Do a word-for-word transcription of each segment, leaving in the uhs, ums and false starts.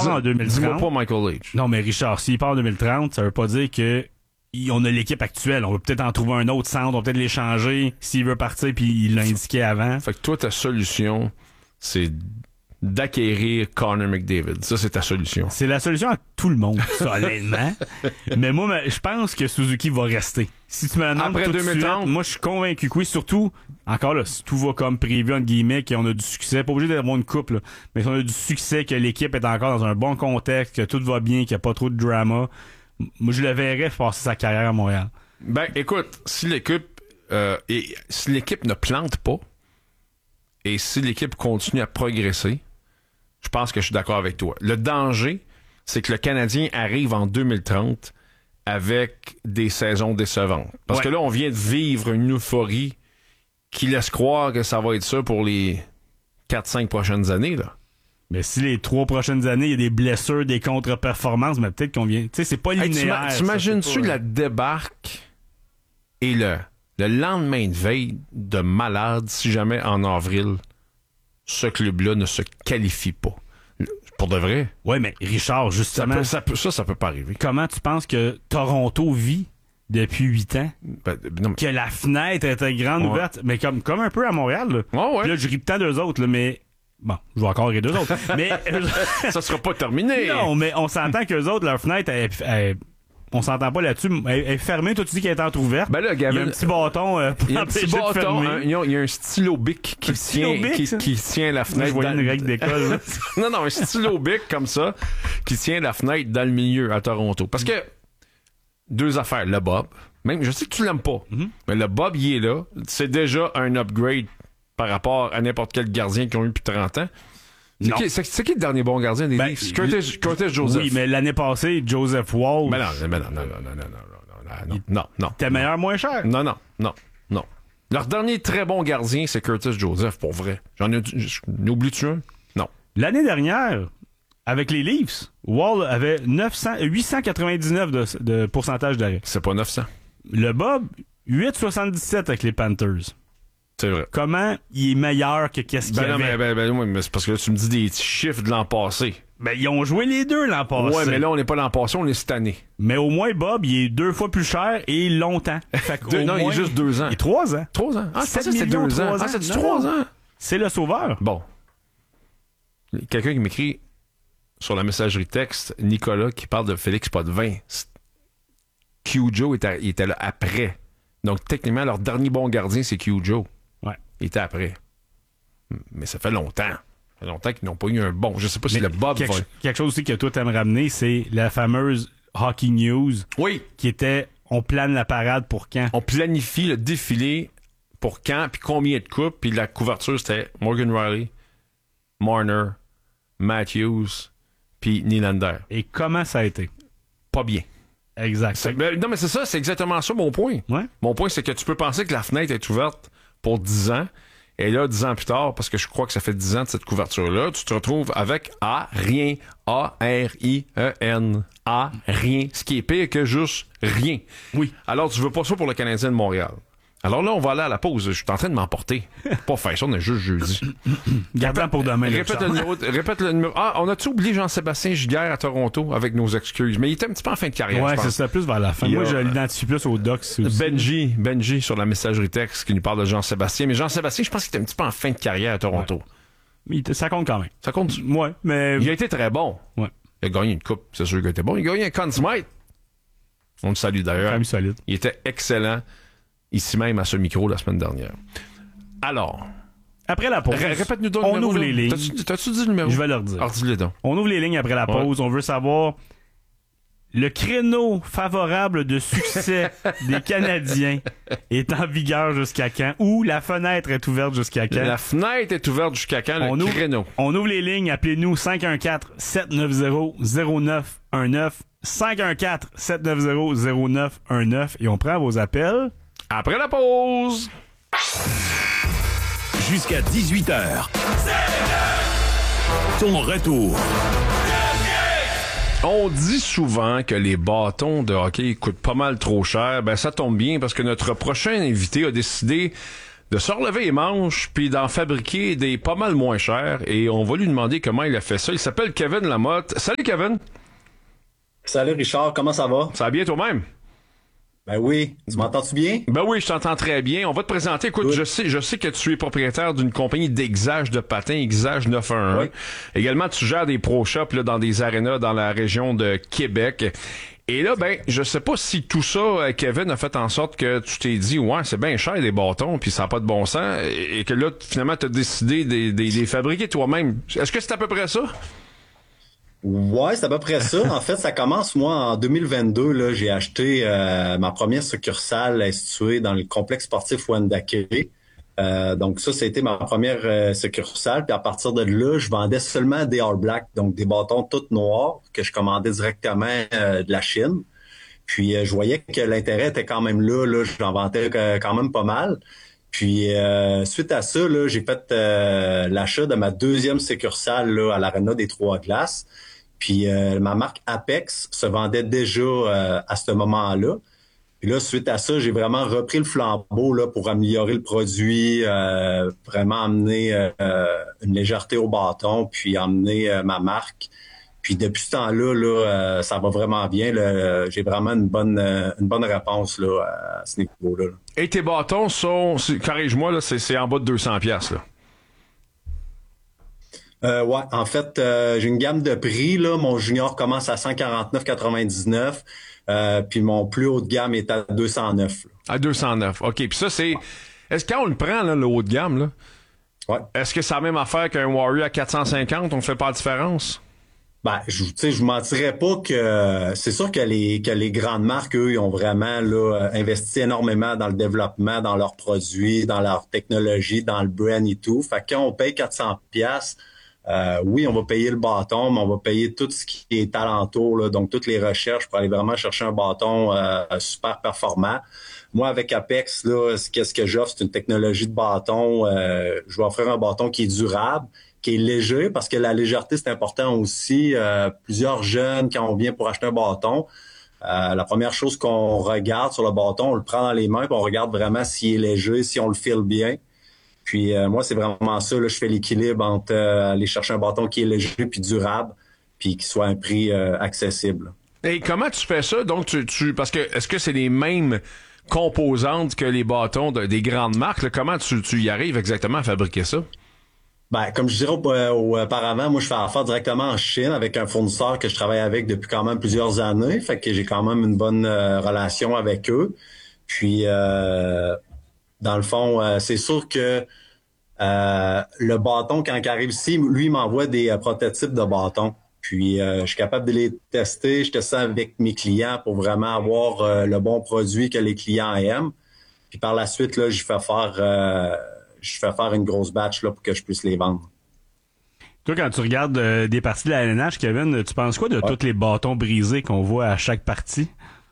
part en deux mille trente... Dis-moi pas Michael Leach. Non, mais Richard, s'il part en deux mille trente, ça veut pas dire que on a l'équipe actuelle. On va peut-être en trouver un autre centre, on va peut-être l'échanger s'il veut partir, puis il l'a indiqué avant. Fait que toi, ta solution, c'est d'acquérir Connor McDavid. Ça, c'est ta solution. C'est la solution à tout le monde, ça, honnêtement. Mais moi, je pense que Suzuki va rester. Si tu me le demandes après tout de deux mille trente, suite, moi, je suis convaincu que oui. Surtout, encore là, si tout va comme prévu, entre guillemets, qu'on a du succès, pas obligé d'avoir une coupe, là, mais si on a du succès, que l'équipe est encore dans un bon contexte, que tout va bien, qu'il n'y a pas trop de drama, moi, je le verrais passer sa carrière à Montréal. Ben, écoute, si l'équipe, euh, et si l'équipe ne plante pas, et si l'équipe continue à progresser, je pense que je suis d'accord avec toi. Le danger, c'est que le Canadien arrive en deux mille trente avec des saisons décevantes. Parce ouais. que là, on vient de vivre une euphorie qui laisse croire que ça va être ça pour les quatre cinq prochaines années, là. Mais si les trois prochaines années, il y a des blessures, des contre-performances, mais peut-être qu'on vient... Tu sais, c'est pas linéaire. Hey, t'imagines-tu la débarque et le, le lendemain de veille de malade si jamais en avril, ce club-là ne se qualifie pas? Pour de vrai? Ouais, mais Richard, justement... Ça, peut, ça, peut, ça, ça peut pas arriver. Comment tu penses que Toronto vit depuis huit ans? Ben, non, mais... Que la fenêtre était grande ouais. ouverte, mais comme, comme un peu à Montréal, là. Ouais, ouais. Puis là, je ris tant d'eux autres, là, mais... Bon, je vais encore rire d'eux autres. Mais... ça sera pas terminé. Non, mais on s'entend qu'eux autres, leur fenêtre, elle, elle, on s'entend pas là-dessus. Elle, elle est fermée. Toi, tu dis qu'elle est entrouverte. Ben là, Gavin, il y a un petit bâton euh, pour il y a un petit bâton, un, il y a un stylo bic qui, tient, bic, qui, qui tient la fenêtre. Je voyais dans... une règle d'école. non, non, un stylo bic comme ça qui tient la fenêtre dans le milieu à Toronto. Parce que, deux affaires. Le Bob, même, je sais que tu l'aimes pas, mm-hmm. mais le Bob, il est là. C'est déjà un upgrade par rapport à n'importe quel gardien qui ont eu depuis trente ans. C'est qui, c'est, c'est qui le dernier bon gardien des ben, Leafs? Curtis, Curtis Joseph. Oui, mais l'année passée, Joseph Wall. Mais non, mais non, non, non, non, non, non, non, non, non. T'es meilleur, moins cher. Non, non, non, non. Leur dernier très bon gardien, c'est Curtis Joseph, pour vrai. J'en ai, n'oublies-tu un? Non. L'année dernière, avec les Leafs, Wall avait neuf cents, huit cent quatre-vingt-dix-neuf de, de pourcentage d'arrêt. C'est pas neuf cents. Le Bob, huit virgule soixante-dix-sept avec les Panthers. C'est vrai. Comment il est meilleur que qu'est-ce qu'il ben y non, avait? Ben, ben, ben, oui, mais c'est parce que là, tu me dis des chiffres de l'an passé. Ben, ils ont joué les deux l'an passé. Ouais, mais là, on n'est pas l'an passé, on est cette année. Mais au moins, Bob, il est deux fois plus cher et longtemps. Fait deux, non, moins, il est juste deux ans. Il est trois ans. Trois ans? Ah, je pensais que c'était millions, deux ans. ans. Ah, c'est non, trois ans? C'est le sauveur. Bon. Quelqu'un qui m'écrit sur la messagerie texte, Nicolas, qui parle de Félix Potvin. Q-Joe était, il était là après. Donc, techniquement, leur dernier bon gardien, c'est Q-Joe. Ouais. Il était après. Mais ça fait longtemps. Ça fait longtemps qu'ils n'ont pas eu un bon. Je sais pas si Mais le Bob quelque, va... quelque chose aussi que toi t'aimes ramener, c'est la fameuse Hockey News. Oui. Qui était, on plane la parade pour quand? On planifie le défilé pour quand, puis combien de coupes, puis la couverture, c'était Morgan Riley, Marner, Matthews, puis Nylander. Et comment ça a été? Pas bien. Exact. C'est, ben, non, mais c'est ça, c'est exactement ça mon point. Ouais. Mon point, c'est que tu peux penser que la fenêtre est ouverte pour dix ans, et là, dix ans plus tard, parce que je crois que ça fait dix ans de cette couverture-là, tu te retrouves avec A, rien. A R I E N. A, rien. Ce qui est pire que juste rien. Oui. Alors, tu veux pas ça pour le Canadien de Montréal. Alors là, on va aller à la pause. Je suis en train de m'emporter. Pas faire ça, on est juste jeudi. Gardant pour demain. Répète le, numéro, répète le numéro. Ah, on a-tu oublié Jean-Sébastien Giguère à Toronto avec nos excuses? Mais il était un petit peu en fin de carrière. Ouais, je pense. c'est ça, plus vers la fin. Il Moi, a, je l'identifie plus aux Docs aussi. Benji, Benji sur la messagerie texte qui nous parle de Jean-Sébastien. Mais Jean-Sébastien, je pense qu'il était un petit peu en fin de carrière à Toronto. Ouais. Mais ça compte quand même. Ça compte? Ouais, mais... Il a été très bon. Ouais. Il a gagné une coupe, c'est sûr qu'il était bon. Il a gagné un Conn Smythe. On le salue d'ailleurs. Famille solide. Il était excellent. Ici même à ce micro la semaine dernière. Alors. Après la pause. R- répète-nous donc on le numéro. ouvre les lignes. T'as-tu, t'as-tu dit le numéro? Je vais leur dire. Alors, dis-le donc. On ouvre les lignes après la pause. Ouais. On veut savoir le créneau favorable de succès des Canadiens est en vigueur jusqu'à quand? Ou la fenêtre est ouverte jusqu'à quand? La fenêtre est ouverte jusqu'à quand? On le ouvre, créneau. On ouvre les lignes. Appelez-nous cinq un quatre, sept neuf zéro, zéro neuf un neuf. cinq un quatre, sept neuf zéro, zéro neuf un neuf. Et on prend vos appels. Après la pause. Jusqu'à dix-huit heures. Ton retour. On dit souvent que les bâtons de hockey coûtent pas mal trop cher. Ben, ça tombe bien parce que notre prochain invité a décidé de se relever les manches puis d'en fabriquer des pas mal moins chers. Et on va lui demander comment il a fait ça. Il s'appelle Kevin Lamotte. Salut Kevin! Salut Richard, comment ça va? Ça va bien toi-même? Ben oui, tu m'entends-tu bien? Ben oui, je t'entends très bien. On va te présenter. Écoute, oui. je sais, je sais que tu es propriétaire d'une compagnie d'exage de patins, Exage neuf un un. Oui. Également, tu gères des pro shops là, dans des arénas dans la région de Québec. Et là, ben, je sais pas si tout ça, Kevin, a fait en sorte que tu t'es dit, ouais, c'est bien cher des bâtons, puis ça n'a pas de bon sens, et que là, finalement, tu as décidé de les fabriquer toi-même. Est-ce que c'est à peu près ça? Ouais, c'est à peu près ça. En fait, ça commence, moi, en deux mille vingt-deux, là, j'ai acheté euh, ma première succursale située dans le complexe sportif Wendake. Euh, donc ça, c'était ma première euh, succursale. Puis à partir de là, je vendais seulement des All Black, donc des bâtons tout noirs que je commandais directement euh, de la Chine. Puis euh, je voyais que l'intérêt était quand même là. Là, j'en vendais euh, quand même pas mal. Puis euh, suite à ça, là, j'ai fait euh, l'achat de ma deuxième succursale là, à l'Arena des Trois-Glaces. Puis euh, ma marque Apex se vendait déjà euh, à ce moment-là. Puis là, suite à ça, j'ai vraiment repris le flambeau là pour améliorer le produit, euh, vraiment amener euh, une légèreté au bâton, puis amener euh, ma marque. Puis depuis ce temps-là, là, euh, ça va vraiment bien. Là. J'ai vraiment une bonne euh, une bonne réponse là, à ce niveau-là. Là. Et tes bâtons sont, corrige-moi, là, c'est, c'est en bas de deux cents piastres, là. Euh, ouais, en fait, euh, j'ai une gamme de prix. Là. Mon junior commence à cent quarante-neuf quatre-vingt-dix-neuf, euh, puis mon plus haut de gamme est à deux cent neuf. Là. À deux cent neuf, OK. Puis ça, c'est... Est-ce que quand on le prend, là, le haut de gamme, là, ouais. Est-ce que c'est la même affaire qu'un Warrior à quatre cent cinquante? On ne fait pas la différence? Ben, je, tu sais, je vous mentirais pas que c'est sûr que les que les grandes marques, eux, ils ont vraiment là investi énormément dans le développement, dans leurs produits, dans leur technologie, dans le brand et tout. Fait que quand on paye quatre cents piastres, Euh, oui, on va payer le bâton, mais on va payer tout ce qui est alentour, là, donc toutes les recherches pour aller vraiment chercher un bâton euh, super performant. Moi, avec Apex, là, qu'est-ce que j'offre? C'est une technologie de bâton. Euh, je vais offrir un bâton qui est durable, qui est léger, parce que la légèreté, c'est important aussi. Euh, plusieurs jeunes, quand on vient pour acheter un bâton, euh, la première chose qu'on regarde sur le bâton, on le prend dans les mains, puis on regarde vraiment s'il est léger, si on le file bien. Puis euh, moi, c'est vraiment ça. Là, je fais l'équilibre entre euh, aller chercher un bâton qui est léger puis durable, puis qui soit à un prix euh, accessible. Et comment tu fais ça? Donc, tu, tu parce que est-ce que c'est les mêmes composantes que les bâtons de, des grandes marques? Là? Comment tu, tu y arrives exactement à fabriquer ça? Ben, comme je dirais auparavant, moi, je fais affaire directement en Chine avec un fournisseur que je travaille avec depuis quand même plusieurs années. Fait que j'ai quand même une bonne euh, relation avec eux. Puis... Euh, Dans le fond, euh, c'est sûr que euh, le bâton, quand il arrive ici, lui, il m'envoie des euh, prototypes de bâtons. Puis, euh, je suis capable de les tester. Je teste ça avec mes clients pour vraiment avoir euh, le bon produit que les clients aiment. Puis, par la suite, là, je fais faire, euh, je fais faire une grosse batch là, pour que je puisse les vendre. Toi, quand tu regardes euh, des parties de la L N H, Kevin, tu penses quoi de ouais. tous les bâtons brisés qu'on voit à chaque partie?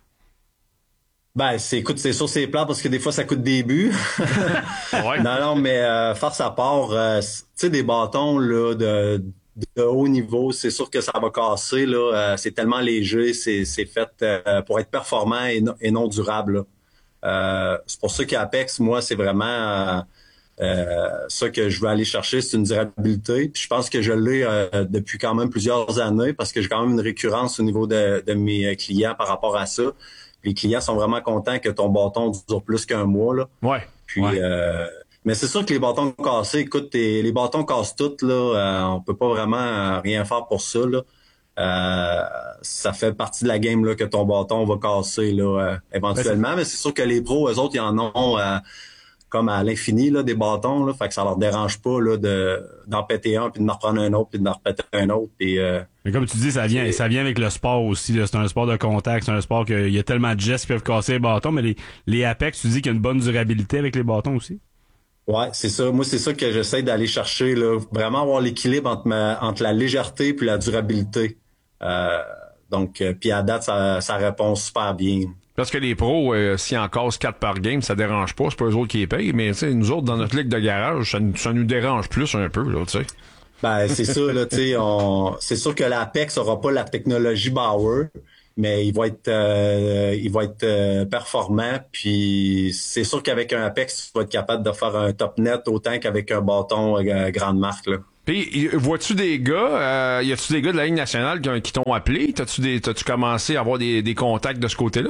Ben, c'est, écoute, c'est sûr, c'est plat parce que des fois, ça coûte des buts. ouais. Non, non, mais euh, farce à part, euh, tu sais, des bâtons là de, de haut niveau, c'est sûr que ça va casser. Là, euh, c'est tellement léger, c'est, c'est fait euh, pour être performant et, no, et non durable. Là. Euh, c'est pour ça qu'Apex, moi, c'est vraiment euh, euh, ça que je veux aller chercher, c'est une durabilité. Puis je pense que je l'ai euh, depuis quand même plusieurs années parce que j'ai quand même une récurrence au niveau de, de mes clients par rapport à ça. Les clients sont vraiment contents que ton bâton dure plus qu'un mois. Là. Ouais. Puis, ouais. Euh, mais c'est sûr que les bâtons cassés, écoute, tes, les bâtons cassent toutes. Là, euh, on peut pas vraiment rien faire pour ça. Là. Euh, ça fait partie de la game là, que ton bâton va casser là, euh, éventuellement. Mais, mais c'est sûr que les pros, eux autres, ils en ont euh, comme à l'infini là, des bâtons. Là, fait que ça leur dérange pas là, de, d'en péter un, puis d'en reprendre un autre, puis d'en repéter un autre. Puis, euh, Mais comme tu dis, ça vient, ça vient avec le sport aussi. Là. C'est un sport de contact, c'est un sport qu'il y a tellement de gestes qui peuvent casser les bâtons, mais les, les Apex, tu dis qu'il y a une bonne durabilité avec les bâtons aussi? Ouais, c'est ça. Moi, c'est ça que j'essaie d'aller chercher, là. Vraiment avoir l'équilibre entre ma, entre la légèreté puis la durabilité. Euh, donc, euh, puis à date, ça, ça répond super bien. Parce que les pros, euh, s'ils en cassent quatre par game, ça dérange pas. C'est pas eux autres qui les payent, mais nous autres, dans notre ligue de garage, ça, ça nous dérange plus un peu, là, tu sais. Ben, c'est ça, là, tu sais, on... c'est sûr que l'Apex aura pas la technologie Bauer, mais il va être euh, il va être euh, performant. Puis c'est sûr qu'avec un Apex, tu vas être capable de faire un top net autant qu'avec un bâton euh, grande marque, là. Puis, vois-tu des gars, euh, y a-tu des gars de la Ligue nationale qui, qui t'ont appelé? T'as-tu des, t'as-tu commencé à avoir des, des contacts de ce côté-là?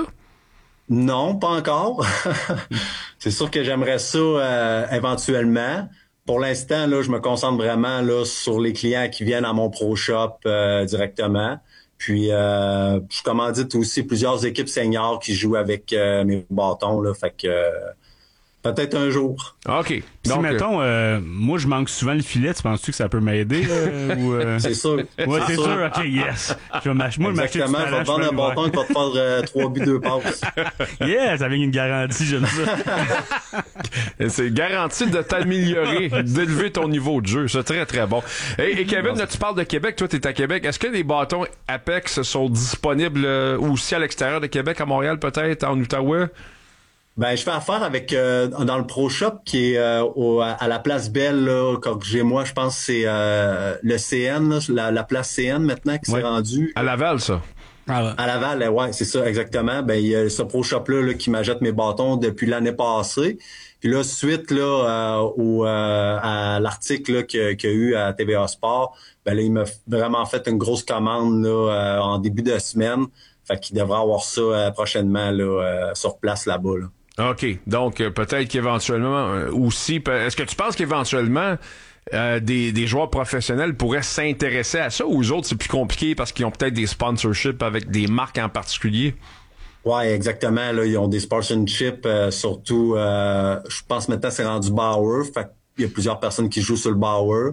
Non, pas encore. C'est sûr que j'aimerais ça euh, éventuellement. Pour l'instant, là, je me concentre vraiment là sur les clients qui viennent à mon Pro Shop euh, directement. Puis, euh, je commandite aussi plusieurs équipes seniors qui jouent avec euh, mes bâtons, là. Fait que euh, peut-être un jour. OK. Si, Donc, mettons, euh, moi, je manque souvent le filet, tu penses-tu que ça peut m'aider? Euh, ou, euh... C'est sûr. Ouais, c'est sûr. OK, yes. Je vais m'acheter, moi, m'acheter Exactement, je vais te vendre un bâton qui va te faire euh, trois buts, deux passes. Yes, avec une garantie, j'aime ça. c'est garanti de t'améliorer, d'élever ton niveau de jeu. C'est très, très bon. Et, et Kevin, là, tu parles de Québec. Toi, t'es à Québec. Est-ce que les bâtons Apex sont disponibles euh, aussi à l'extérieur de Québec, à Montréal, peut-être, en Outaouais? Ben, je fais affaire avec euh, dans le Pro Shop qui est euh, au, à la place Belle, là, quand j'ai moi, je pense que c'est euh, le C N, là, la, la place C N maintenant qui ouais. s'est rendue. À Laval, ça. Ah ouais. À Laval, ouais, c'est ça, exactement. Ben, il y a ce Pro Shop-là là, qui m'achète mes bâtons depuis l'année passée. Puis là, suite là, euh, au, euh, à l'article là, qu'il, qu'il y a eu à T V A Sport, ben là, il m'a vraiment fait une grosse commande là, euh, en début de semaine. Fait qu'il devrait avoir ça euh, prochainement là, euh, sur place là-bas, là. OK. Donc, euh, peut-être qu'éventuellement euh, aussi... Est-ce que tu penses qu'éventuellement, euh, des, des joueurs professionnels pourraient s'intéresser à ça, ou aux autres, c'est plus compliqué parce qu'ils ont peut-être des sponsorships avec des marques en particulier? Ouais, exactement. Là, ils ont des sponsorships, euh, surtout, euh, je pense maintenant c'est rendu Bauer. Fait qu'il y a plusieurs personnes qui jouent sur le Bauer.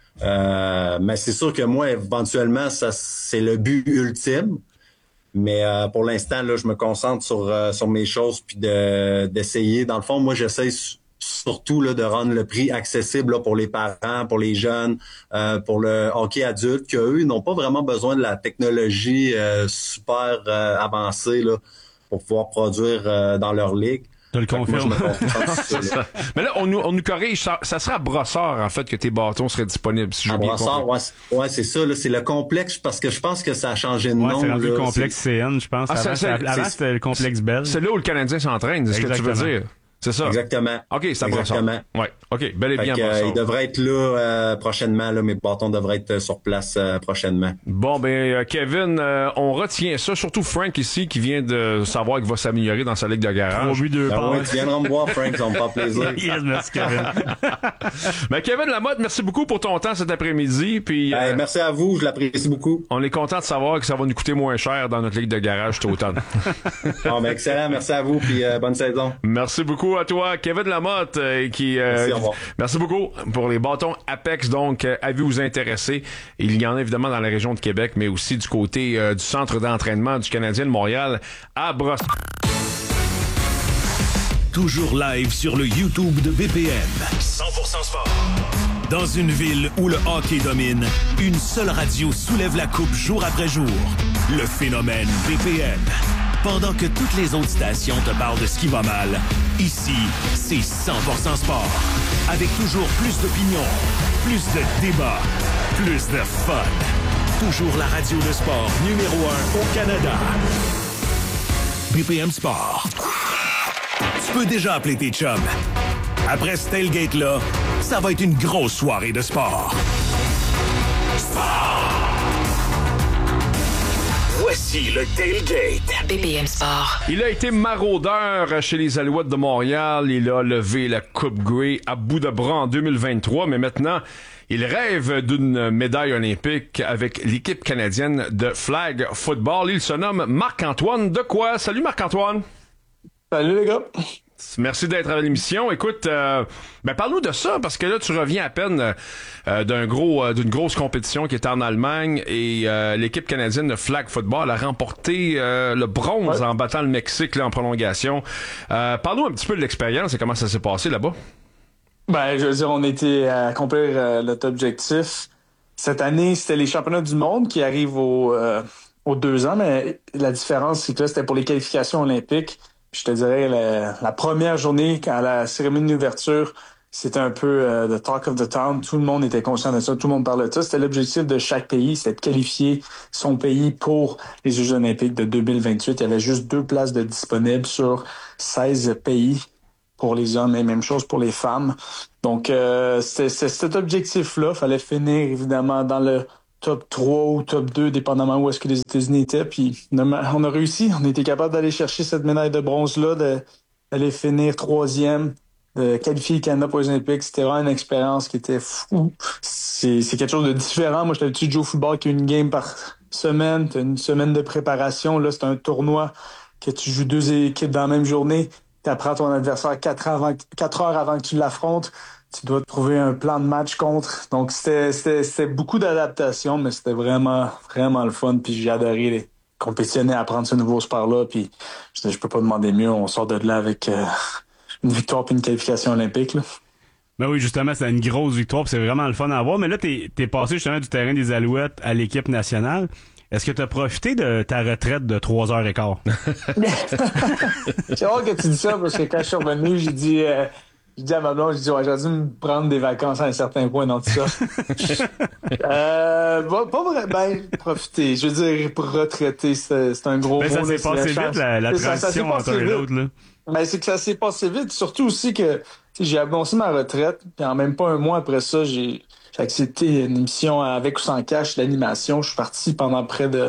Euh, mais c'est sûr que moi, éventuellement, ça c'est le but ultime. Mais euh, pour l'instant, là, je me concentre sur euh, sur mes choses puis de d'essayer. Dans le fond, moi, j'essaie su- surtout là de rendre le prix accessible là, pour les parents, pour les jeunes, euh, pour le hockey adulte, qu'eux ils n'ont pas vraiment besoin de la technologie euh, super euh, avancée là pour pouvoir produire euh, dans leur ligue. Je le confirme. Mais là, on nous, on nous corrige. Ça, ça serait à Brossard, en fait, que tes bâtons seraient disponibles. Si à Brossard, ouais, c'est, ouais, c'est ça. Là, c'est le complexe, parce que je pense que ça a changé de ouais, nom. c'est rendu là, le complexe c'est... C N, je pense. Ah, avant, c'est, c'est, avant c'est, c'était le complexe Bell. C'est là où le Canadien s'entraîne, c'est ce que tu veux dire. C'est ça. Exactement. OK, c'est à Brossard. Exactement. Ouais. OK, bel et bien que, Brossard. euh, il devrait être là euh, prochainement. Là, mes bâtons devraient être sur place euh, prochainement. Bon, ben, euh, Kevin, euh, on retient ça. Surtout Frank ici, qui vient de savoir qu'il va s'améliorer dans sa ligue de garage. Trois buts, deux Ben ouais, passes. tu viendras me voir, Frank, ça va me faire plaisir. Yes, merci, Kevin. Ben, Kevin Lamotte, merci beaucoup pour ton temps cet après-midi. Puis, Hey, euh, merci à vous, je l'apprécie beaucoup. on est content de savoir que ça va nous coûter moins cher dans notre ligue de garage cet automne. Bon, ben, excellent, merci à vous, puis euh, bonne saison. Merci beaucoup à toi, Kevin Lamotte, euh, qui... euh, Merci, au revoir. Merci beaucoup pour les bâtons Apex. Donc, euh, avez vous intéresser. Il y en a évidemment dans la région de Québec, mais aussi du côté euh, du centre d'entraînement du Canadien de Montréal à Brossard. Toujours live sur le YouTube de B P M. cent pour cent sport. Dans une ville où le hockey domine, une seule radio soulève la coupe jour après jour. Le phénomène B P M. Pendant que toutes les autres stations te parlent de ce qui va mal, ici, c'est cent pour cent sport. Avec toujours plus d'opinions, plus de débats, plus de fun. Toujours la radio de sport numéro un au Canada. B P M Sport. Tu peux déjà appeler tes chums. Après ce tailgate-là, ça va être une grosse soirée de sport. Sport! Voici le tailgate. B P M Sport. Il a été maraudeur chez les Alouettes de Montréal. Il a levé la Coupe Grey à bout de bras en deux mille vingt-trois, mais maintenant, il rêve d'une médaille olympique avec l'équipe canadienne de flag football. Il se nomme Marc-Antoine Dequoy. Salut Marc-Antoine. Salut les gars. Merci d'être à l'émission. Écoute, euh, ben parle-nous de ça, parce que là, tu reviens à peine euh, d'un gros, euh, d'une grosse compétition qui était en Allemagne, et euh, l'équipe canadienne de flag football a remporté euh, le bronze ouais. en battant le Mexique là, en prolongation. Euh, parle-nous un petit peu de l'expérience et comment ça s'est passé là-bas. Ben, je veux dire, on était à accomplir euh, notre objectif. Cette année, c'était les championnats du monde qui arrivent au, euh, aux deux ans, mais la différence, c'est que là, c'était pour les qualifications olympiques. Je te dirais, la, la première journée, quand la cérémonie d'ouverture, c'était un peu euh, the talk of the town. Tout le monde était conscient de ça. Tout le monde parlait de ça. C'était l'objectif de chaque pays, c'était de qualifier son pays pour les Jeux olympiques de deux mille vingt-huit. Il y avait juste deux places de disponibles sur seize pays pour les hommes et même chose pour les femmes. Donc, euh, c'était, c'était cet objectif-là. Il fallait finir, évidemment, dans le top trois ou top deux, dépendamment où est-ce que les États-Unis étaient. Puis, on a, on a réussi. On a été capable d'aller chercher cette médaille de bronze-là, de, d'aller finir troisième, de qualifier le Canada pour les Olympiques. C'était vraiment une expérience qui était fou. C'est, c'est quelque chose de différent. Moi, j'étais habitué de jouer au football qui a une game par semaine. T'as une semaine de préparation. Là, c'est un tournoi que tu joues deux équipes dans la même journée. Tu apprends ton adversaire quatre heures avant, quatre heures avant que tu l'affrontes. Tu dois trouver un plan de match contre. Donc, c'était, c'était, c'était beaucoup d'adaptation, mais c'était vraiment, vraiment le fun. Puis j'ai adoré les compétitionner, apprendre ce nouveau sport-là. Puis je, je peux pas demander mieux. On sort de là avec euh, une victoire puis une qualification olympique, là. Ben oui, justement, c'est une grosse victoire, puis c'est vraiment le fun à voir. Mais là, t'es, t'es passé justement du terrain des Alouettes à l'équipe nationale. Est-ce que tu as profité de ta retraite de trois heures quinze? C'est rare que tu dis ça, parce que quand je suis revenu, j'ai dit... Euh, J'ai dit à ma blonde, j'ai dit, ouais, j'aurais dû me prendre des vacances à un certain point dans tout ça. euh, pas, pas vrai, ben, profiter. Je veux dire, pour retraiter, c'est, c'est un gros ben, mot. Ça s'est passé vite, la, la transition ça, ça entre un et l'autre, là. Ben, c'est que ça s'est passé vite. Surtout aussi que, j'ai annoncé ma retraite, puis en même pas un mois après ça, j'ai, j'ai accepté une émission avec ou sans cash d'animation. Je suis parti pendant près de,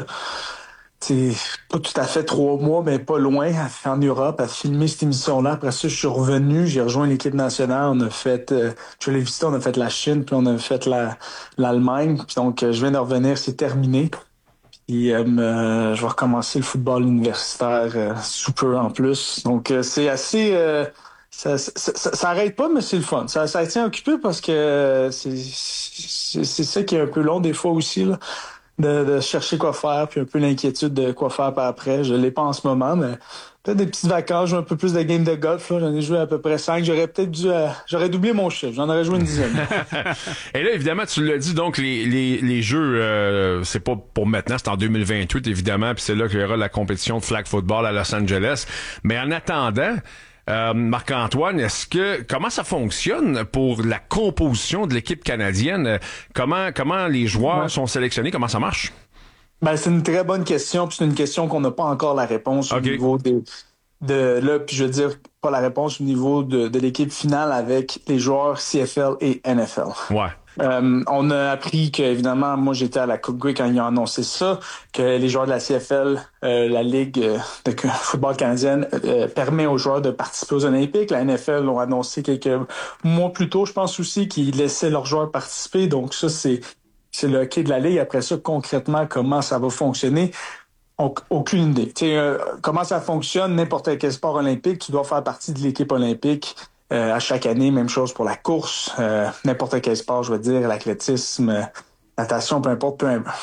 c'est pas tout à fait trois mois, mais pas loin, en Europe, à filmer cette émission-là. Après ça, je suis revenu, j'ai rejoint l'équipe nationale. On a fait, euh, je l'ai visité, on a fait la Chine, puis on a fait la, l'Allemagne. Puis donc, euh, je viens de revenir, c'est terminé. Puis euh, euh, je vais recommencer le football universitaire euh, sous peu en plus. Donc, euh, c'est assez... Euh, ça, ça, ça, ça arrête pas, mais c'est le fun. Ça, ça tient occupé parce que euh, c'est, c'est, c'est ça qui est un peu long des fois aussi, là. De, de chercher quoi faire, puis un peu l'inquiétude de quoi faire par après. Je l'ai pas en ce moment, mais peut-être des petites vacances, jouer un peu plus de games de golf. Là. J'en ai joué à peu près cinq. J'aurais peut-être dû... Euh, j'aurais doublé mon chiffre. J'en aurais joué une dizaine. Et là, évidemment, tu l'as dit, donc les, les, les jeux, euh, c'est pas pour maintenant, c'est en deux mille vingt-huit, évidemment, puis c'est là qu'il y aura la compétition de flag football à Los Angeles. Mais en attendant... Euh, Marc-Antoine, est-ce que comment ça fonctionne pour la composition de l'équipe canadienne? Comment comment les joueurs ouais. sont sélectionnés? Comment ça marche? Ben, c'est une très bonne question, puis c'est une question qu'on n'a pas encore la réponse okay. au niveau des, de là, puis je veux dire pas la réponse au niveau de, de l'équipe finale avec les joueurs C F L et N F L. Ouais. Euh, on a appris que, évidemment, moi j'étais à la Coupe Grey quand ils ont annoncé ça, que les joueurs de la C F L, euh, la Ligue de football canadienne, euh, permet aux joueurs de participer aux Olympiques. La N F L l'ont annoncé quelques mois plus tôt, je pense aussi, qu'ils laissaient leurs joueurs participer. Donc ça, c'est c'est le hockey de la Ligue. Après ça, concrètement, comment ça va fonctionner? On, aucune idée. Tu sais, euh, comment ça fonctionne, n'importe quel sport olympique, tu dois faire partie de l'équipe olympique. Euh, à chaque année, même chose pour la course, euh, n'importe quel sport, je veux dire, l'athlétisme, euh, natation, peu importe, peu importe,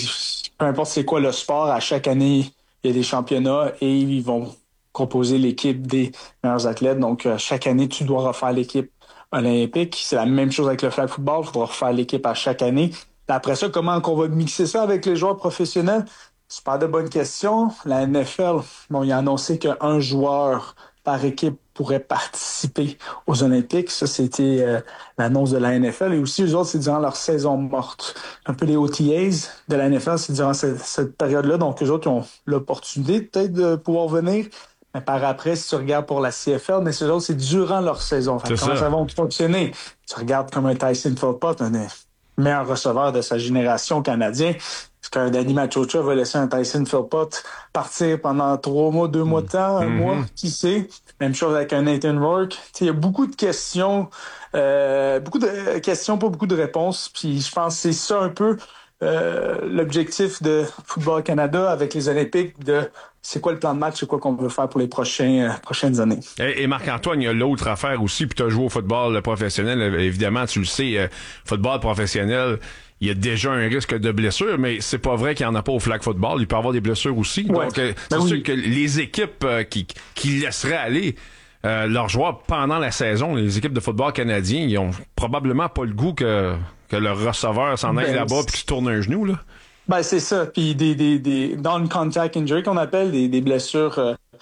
peu importe c'est quoi le sport, à chaque année, il y a des championnats et ils vont composer l'équipe des meilleurs athlètes. Donc, euh, chaque année, tu dois refaire l'équipe olympique. C'est la même chose avec le flag football, tu dois refaire l'équipe à chaque année. Et après ça, comment on va mixer ça avec les joueurs professionnels? Super de bonnes questions. La N F L, bon, il a annoncé qu'un joueur par équipe pourrait participer aux Olympiques. Ça, c'était euh, l'annonce de la N F L. Et aussi, eux autres, c'est durant leur saison morte. Un peu les O T As de la N F L, c'est durant cette, cette période-là. Donc, eux autres, ils ont l'opportunité peut-être de pouvoir venir. Mais par après, si tu regardes pour la C F L, mais ces autres, c'est durant leur saison. Fait, comment ça. ça va fonctionner? Tu regardes comme un Tyson Philpott, un des meilleurs receveurs de sa génération canadien. Est-ce qu'un Danny Machocha va laisser un Tyson Philpott partir pendant trois mois, deux mois de temps, un mm-hmm. mois, qui sait? Même chose avec un Nathan Rourke. Il y a beaucoup de questions, euh, beaucoup de questions, pas beaucoup de réponses. Puis je pense que c'est ça un peu euh, l'objectif de Football Canada avec les Olympiques, de c'est quoi le plan de match, c'est quoi qu'on veut faire pour les prochains, euh, prochaines années. Et, et Marc-Antoine, il y a l'autre affaire aussi, puis tu as joué au football professionnel, évidemment, tu le sais, euh, football professionnel, il y a déjà un risque de blessure, mais c'est pas vrai qu'il n'y en a pas au flag football. Il peut y avoir des blessures aussi. Ouais. Donc, euh, c'est ben sûr oui. que les équipes euh, qui, qui laisseraient aller euh, leurs joueurs pendant la saison, les équipes de football canadiens, ils ont probablement pas le goût que, que leur receveur s'en aille ben, là-bas puis qu'il se tourne un genou, là. Ben, c'est ça. Puis des, des, des non-contact injury qu'on appelle, des, des blessures euh,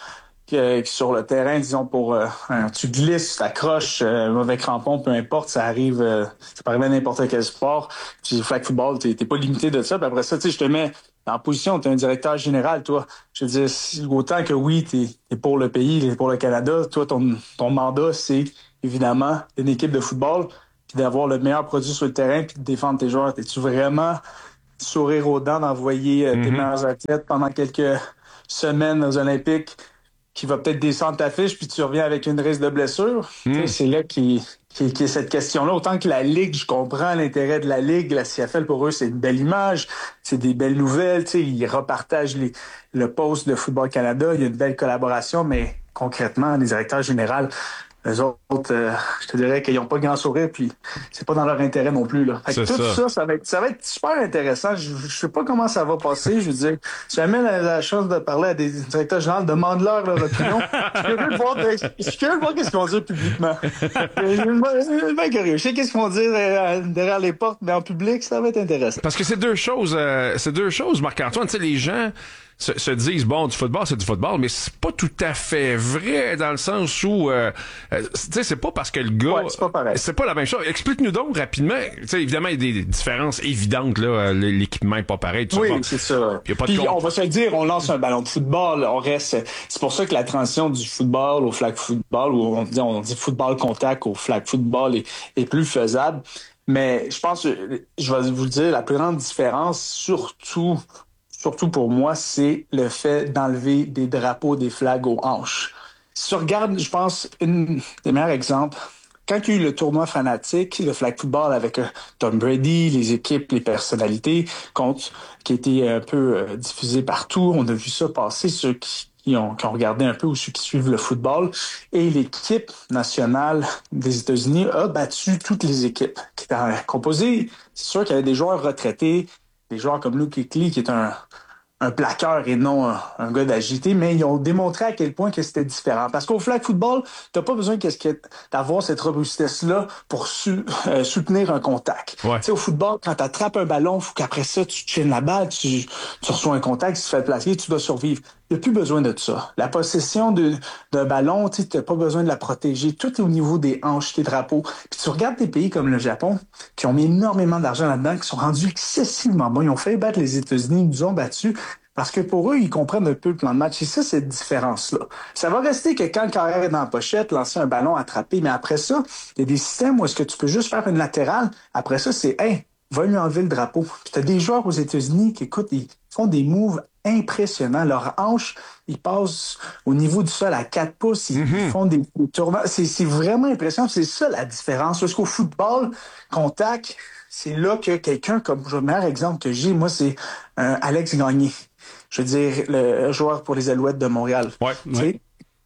que, que sur le terrain, disons, pour euh, un, tu glisses, tu t'accroches, euh, mauvais crampon, peu importe, ça arrive, euh, ça peut arriver à n'importe quel sport. Puis flag football, t'es, t'es pas limité de ça. Puis après ça, tu sais, je te mets en position, t'es un directeur général, toi. Je veux dire, si, autant que oui, t'es, t'es pour le pays, t'es pour le Canada, toi, ton, ton mandat, c'est évidemment une équipe de football, puis d'avoir le meilleur produit sur le terrain, puis de défendre tes joueurs. T'es-tu vraiment sourire aux dents d'envoyer euh, tes mm-hmm. meilleurs athlètes pendant quelques semaines aux Olympiques, qui va peut-être descendre ta fiche, puis tu reviens avec une risque de blessure? Mm. C'est là qu'il qui, qui est cette question-là. Autant que la Ligue, je comprends l'intérêt de la Ligue, la C F L, pour eux, c'est une belle image, c'est des belles nouvelles, tu sais, ils repartagent les, le post de Football Canada, il y a une belle collaboration, mais concrètement, les directeurs généraux, eux autres, euh, je te dirais qu'ils n'ont pas grand sourire, puis c'est pas dans leur intérêt non plus, là. Fait que tout ça, ça, ça va être, ça va être super intéressant. Je, je sais pas comment ça va passer. Je veux dire, si jamais la, la chance de parler à des directeurs généraux, demande-leur leur opinion. Je suis curieux de voir, je suis curieux de voir qu'est-ce qu'ils vont dire publiquement. Je suis bien curieux. Je sais qu'est-ce qu'ils vont dire euh, derrière les portes, mais en public, ça va être intéressant. Parce que c'est deux choses, euh, c'est deux choses, Marc-Antoine. Tu sais, les gens Se, se disent, bon, du football, c'est du football, mais c'est pas tout à fait vrai dans le sens où, euh, euh, tu sais, c'est pas parce que le gars... Ouais, c'est pas pareil. C'est pas la même chose. Explique-nous donc rapidement. Tu sais, évidemment, il y a des différences évidentes, là. L'équipement est pas pareil. Oui, vois. c'est ça. Y a pas Puis, de compte. on va se le dire, on lance un ballon de football, on reste... C'est pour ça que la transition du football au flag football, ou on dit, on dit football contact au flag football est, est plus faisable. Mais je pense, je vais vous le dire, la plus grande différence, surtout... Surtout pour moi, c'est le fait d'enlever des drapeaux, des flags aux hanches. Si tu regardes, je pense, une des meilleurs exemples, quand il y a eu le tournoi fanatique, le flag football avec euh, Tom Brady, les équipes, les personnalités, contre, qui a été un peu euh, diffusé partout, on a vu ça passer, ceux qui, qui, ont, qui ont regardé un peu ou ceux qui suivent le football, et l'équipe nationale des États-Unis a battu toutes les équipes qui étaient composées. C'est sûr qu'il y avait des joueurs retraités, des joueurs comme Luke Kuechly, qui est un, un plaqueur et non un, un gars d'agité, mais ils ont démontré à quel point que c'était différent. Parce qu'au flag football, t'as pas besoin qu'est-ce que, d'avoir cette robustesse-là pour su, euh, soutenir un contact. Ouais. Tu sais, au football, quand t'attrapes un ballon, faut qu'après ça, tu chines la balle, tu, tu reçois un contact, tu te fais placer, tu dois survivre. Il n'y a plus besoin de ça. La possession de, d'un ballon, tu n'as pas besoin de la protéger. Tout est au niveau des hanches, tes drapeaux. Puis tu regardes des pays comme le Japon, qui ont mis énormément d'argent là-dedans, qui sont rendus excessivement bons. Ils ont fait battre les États-Unis, ils nous ont battus, parce que pour eux, ils comprennent un peu le plan de match. Et ça, cette différence-là. Ça va rester que quand le carrière est dans la pochette, lancer un ballon, attraper, mais après ça, il y a des systèmes où est-ce que tu peux juste faire une latérale. Après ça, c'est « Hey, va lui enlever le drapeau ». Puis tu as des joueurs aux États-Unis qui, écoute, ils font des moves impressionnant. Leurs hanches, ils passent au niveau du sol à quatre pouces. Ils mm-hmm. font des, des tournants. C'est, c'est vraiment impressionnant. C'est ça la différence. Parce qu'au football, contact, c'est là que quelqu'un, comme le meilleur exemple que j'ai, moi, c'est euh, Alex Gagné. Je veux dire, le joueur pour les Alouettes de Montréal. Ouais, ouais.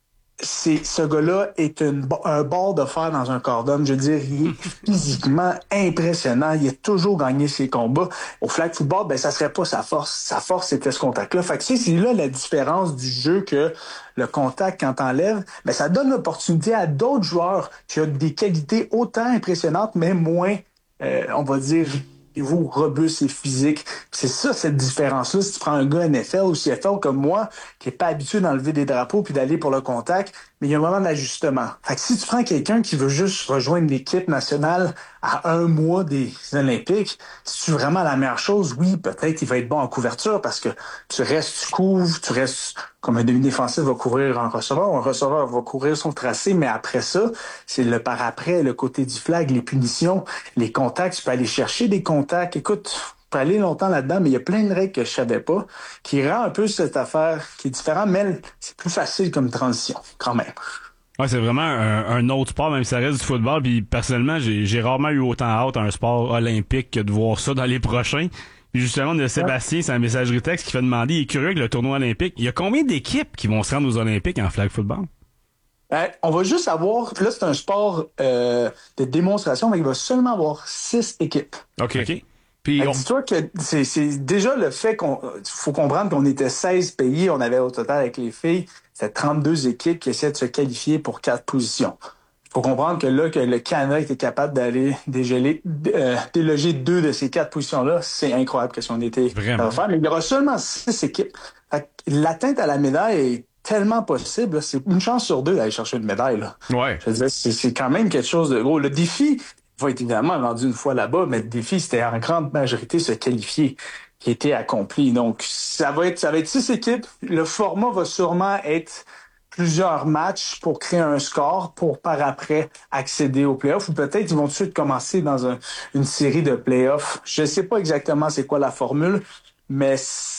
C'est, ce gars-là est une, un bord de fer dans un corps d'homme. Je veux dire, il est physiquement impressionnant. Il a toujours gagné ses combats. Au flag football, ben, ça serait pas sa force. Sa force, c'était ce contact-là. Fait que c'est, c'est là la différence du jeu que le contact, quand t'enlèves, ben, ça donne l'opportunité à d'autres joueurs qui ont des qualités autant impressionnantes, mais moins, euh, on va dire, vous robuste et physique. C'est ça, cette différence-là. Si tu prends un gars N F L ou C F L comme moi, qui est pas habitué d'enlever des drapeaux puis d'aller pour le contact, mais il y a un moment d'ajustement. Fait que si tu prends quelqu'un qui veut juste rejoindre l'équipe nationale à un mois des Olympiques, si tu veux vraiment la meilleure chose, oui, peut-être il va être bon en couverture parce que tu restes, tu couvres, tu restes comme un demi-défensif va couvrir un receveur, un receveur va couvrir son tracé, mais après ça, c'est le par-après, le côté du flag, les punitions, les contacts, tu peux aller chercher des contacts. Écoute, je peux aller longtemps là-dedans, mais il y a plein de règles que je savais pas, qui rend un peu cette affaire qui est différente, mais c'est plus facile comme transition, quand même. Ouais, c'est vraiment un, un autre sport, même si ça reste du football. Puis personnellement, j'ai, j'ai rarement eu autant hâte à un sport olympique que de voir ça dans les prochains. Puis justement, de Sébastien, c'est un messagerie texte qui fait demander, il est curieux que le tournoi olympique, il y a combien d'équipes qui vont se rendre aux Olympiques en flag football? Euh, on va juste avoir, là c'est un sport euh, de démonstration, mais il va seulement avoir six équipes. OK. OK. Puis on... Dis-toi que c'est, c'est déjà le fait qu'on faut comprendre qu'on était seize pays, on avait au total avec les filles, c'était trente-deux équipes qui essaient de se qualifier pour quatre positions. Il faut comprendre que là, que le Canada était capable d'aller dégeler, euh, déloger deux de ces quatre positions-là, c'est incroyable que si on était à faire. Mais il y aura seulement six équipes. Fait que l'atteinte à la médaille est tellement possible. Là. C'est une chance sur deux d'aller chercher une médaille. Là. Ouais. Je veux dire, c'est, c'est quand même quelque chose de gros. Le défi va être évidemment rendu une fois là-bas, mais le défi, c'était en grande majorité se qualifier qui était accompli. Donc, ça va être, ça va être six équipes. Le format va sûrement être plusieurs matchs pour créer un score pour par après accéder aux playoffs ou peut-être ils vont tout de suite commencer dans un, une série de playoffs. Je ne sais pas exactement c'est quoi la formule, mais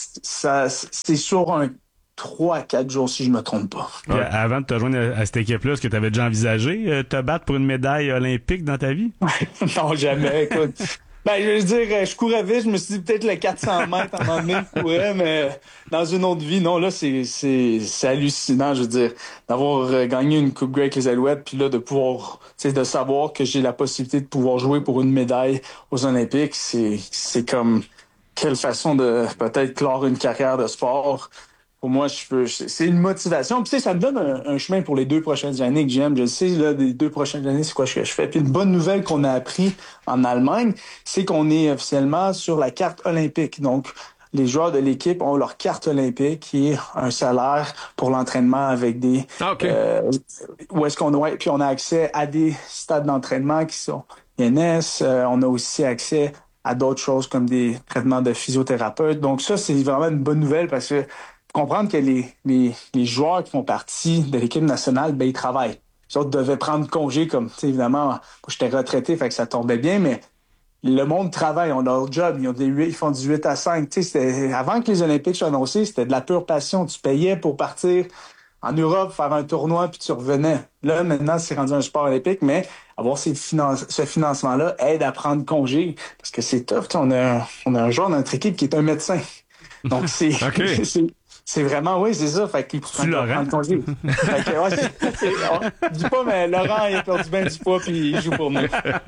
ça, c'est sur un trois à quatre jours si je me trompe pas. Ouais. Avant de te joindre à, à cette équipe-là, est-ce que tu avais déjà envisagé euh, te battre pour une médaille olympique dans ta vie? Non, jamais, écoute. Ben, je veux dire, je courais vite, je me suis dit peut-être le quatre cents mètres à un moment donné, je courais, mais dans une autre vie, non, là, c'est, c'est, c'est hallucinant, je veux dire, d'avoir gagné une Coupe Grey avec les Alouettes, puis là, de pouvoir, tu sais, de savoir que j'ai la possibilité de pouvoir jouer pour une médaille aux Olympiques, c'est, c'est comme, quelle façon de peut-être clore une carrière de sport. Pour moi, je peux, c'est une motivation. Puis, tu sais, ça me donne un, un chemin pour les deux prochaines années que j'aime. Je sais, là, des deux prochaines années, c'est quoi que je fais. Puis, une bonne nouvelle qu'on a appris en Allemagne, c'est qu'on est officiellement sur la carte olympique. Donc, les joueurs de l'équipe ont leur carte olympique qui est un salaire pour l'entraînement avec des... Ah, OK. Euh, où est-ce qu'on a... Puis, on a accès à des stades d'entraînement qui sont I N S. Euh, on a aussi accès à d'autres choses comme des traitements de physiothérapeute. Donc, ça, c'est vraiment une bonne nouvelle parce que comprendre que les, les, les joueurs qui font partie de l'équipe nationale, ben ils travaillent. Les autres devaient prendre congé, comme, tu sais, évidemment, moi, j'étais retraité, fait que ça tombait bien, mais le monde travaille, on a leur job, ils, ont des, ils font du huit à cinq. Tu sais, c'était, avant que les Olympiques soient annoncés, c'était de la pure passion. Tu payais pour partir en Europe, faire un tournoi, puis tu revenais. Là, maintenant, c'est rendu un sport olympique, mais avoir ces finance, ce financement-là aide à prendre congé, parce que c'est tough. Tu sais, on a, on a un joueur dans notre équipe qui est un médecin. Donc, c'est... Okay. c'est C'est vraiment, oui, c'est ça. Fait qu'il tu Laurent? Fait que, ouais, c'est, c'est, on, dis pas, mais Laurent, il a perdu bien du poids puis il joue pour nous.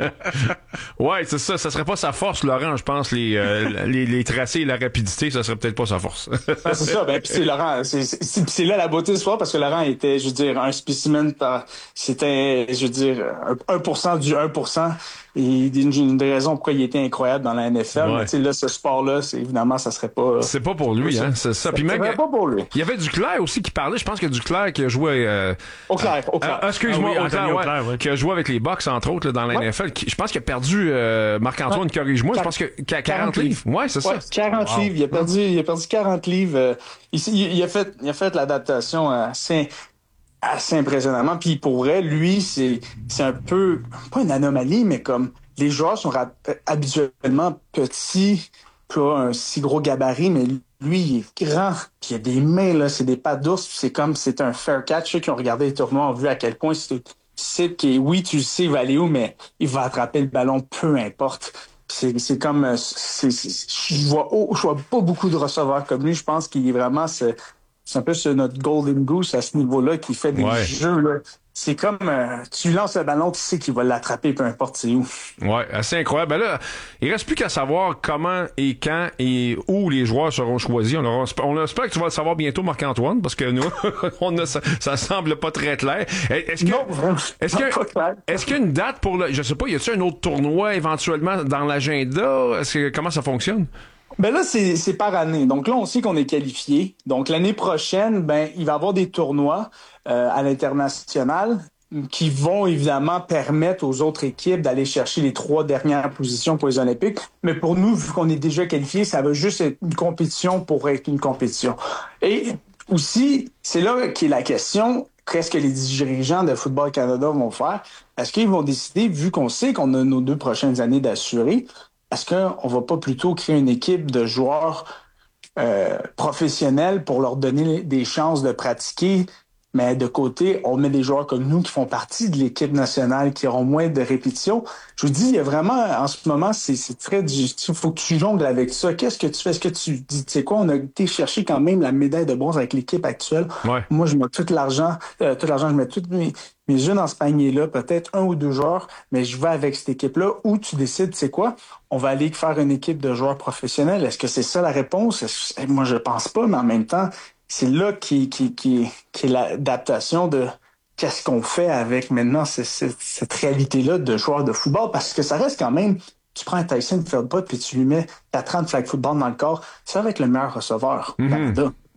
Ouais, c'est ça. Ça serait pas sa force, Laurent, je pense, les, euh, les, les tracés et la rapidité, ça serait peut-être pas sa force. Ah, c'est ça. Ben, puis c'est Laurent. C'est, c'est, c'est là la beauté du sport parce que Laurent était, je veux dire, un spécimen par, c'était, je veux dire, un pour cent du un pour cent. Et une, une des raisons pourquoi il était incroyable dans la N F L. Ouais. Mais tu sais, là, ce sport-là, c'est, évidemment, ça serait pas... C'est pas pour lui, hein. C'est ça. Puis même, pas pour lui. il y avait Duclair aussi qui parlait. Je pense que Duclair qui a joué... Euh, Auclair, Auclair. Euh, excuse-moi, ah oui, Auclair, Anthony ouais, Auclair, ouais. qui a joué avec les Bucks, entre autres, là, dans la Ouais. N F L. Qui, je pense qu'il a perdu euh, Marc-Antoine, Ouais. corrige-moi. Je pense que qu- quarante livres. Ouais, c'est Ouais, ça. quarante Wow. livres. Il a perdu, il a perdu quarante livres. Euh, il, il, il a fait, il a fait l'adaptation assez, assez impressionnamment. Puis pour vrai, lui, c'est, c'est un peu, pas une anomalie, mais comme les joueurs sont rap- habituellement petits, pas un si gros gabarit, mais lui, il est grand. Puis il a des mains, là, c'est des pattes d'ours. Puis c'est comme, c'est un fair catch. Ceux qui ont regardé les tournois ont vu à quel point c'est, c'est que oui, tu le sais, il va aller où, mais il va attraper le ballon, peu importe. C'est, c'est comme, c'est, c'est, je vois, oh, je vois pas beaucoup de receveurs comme lui. Je pense qu'il est vraiment, c'est, c'est un peu ce, notre golden goose à ce niveau-là qui fait des Ouais. jeux, là. C'est comme, euh, tu lances le ballon, tu sais qu'il va l'attraper, peu importe c'est où. Ouais, assez incroyable. Ben là, il reste plus qu'à savoir comment et quand et où les joueurs seront choisis. On, aura, on espère que tu vas le savoir bientôt, Marc-Antoine, parce que nous, on a, ça, ça semble pas très clair. Est-ce que, Non, vraiment, est-ce que, pas clair. est-ce qu'il y a une date pour le, je sais pas, y a-t-il un autre tournoi éventuellement dans l'agenda? Est-ce que, comment ça fonctionne? Ben là, c'est, c'est par année. Donc là, on sait qu'on est qualifié. Donc l'année prochaine, ben, il va y avoir des tournois euh, à l'international qui vont évidemment permettre aux autres équipes d'aller chercher les trois dernières positions pour les Olympiques. Mais pour nous, vu qu'on est déjà qualifié, ça va juste être une compétition pour être une compétition. Et aussi, c'est là qu'est la question, qu'est-ce que les dirigeants de Football Canada vont faire? Est-ce qu'ils vont décider, vu qu'on sait qu'on a nos deux prochaines années d'assurer, est-ce qu'on va pas plutôt créer une équipe de joueurs euh, professionnels pour leur donner des chances de pratiquer, mais de côté, on met des joueurs comme nous qui font partie de l'équipe nationale, qui auront moins de répétitions. Je vous dis, il y a vraiment, en ce moment, c'est, c'est très du... Il faut que tu jongles avec ça. Qu'est-ce que tu fais? Est-ce que tu dis, tu sais quoi, on a été chercher quand même la médaille de bronze avec l'équipe actuelle. Ouais. Moi, je mets tout l'argent, euh, tout l'argent, je mets tous mes, mes jeux dans ce panier-là, peut-être un ou deux joueurs, mais je vais avec cette équipe-là où tu décides, tu sais quoi, on va aller faire une équipe de joueurs professionnels. Est-ce que c'est ça la réponse? Est-ce... Moi, je pense pas, mais en même temps, c'est là qui, qui, qui, qui est l'adaptation de qu'est-ce qu'on fait avec maintenant cette, cette, cette réalité-là de joueurs de football, parce que ça reste quand même, tu prends un Tyson Feldpot puis tu lui mets ta trente flag football dans le corps, ça va être le meilleur receveur au Mm-hmm. Canada.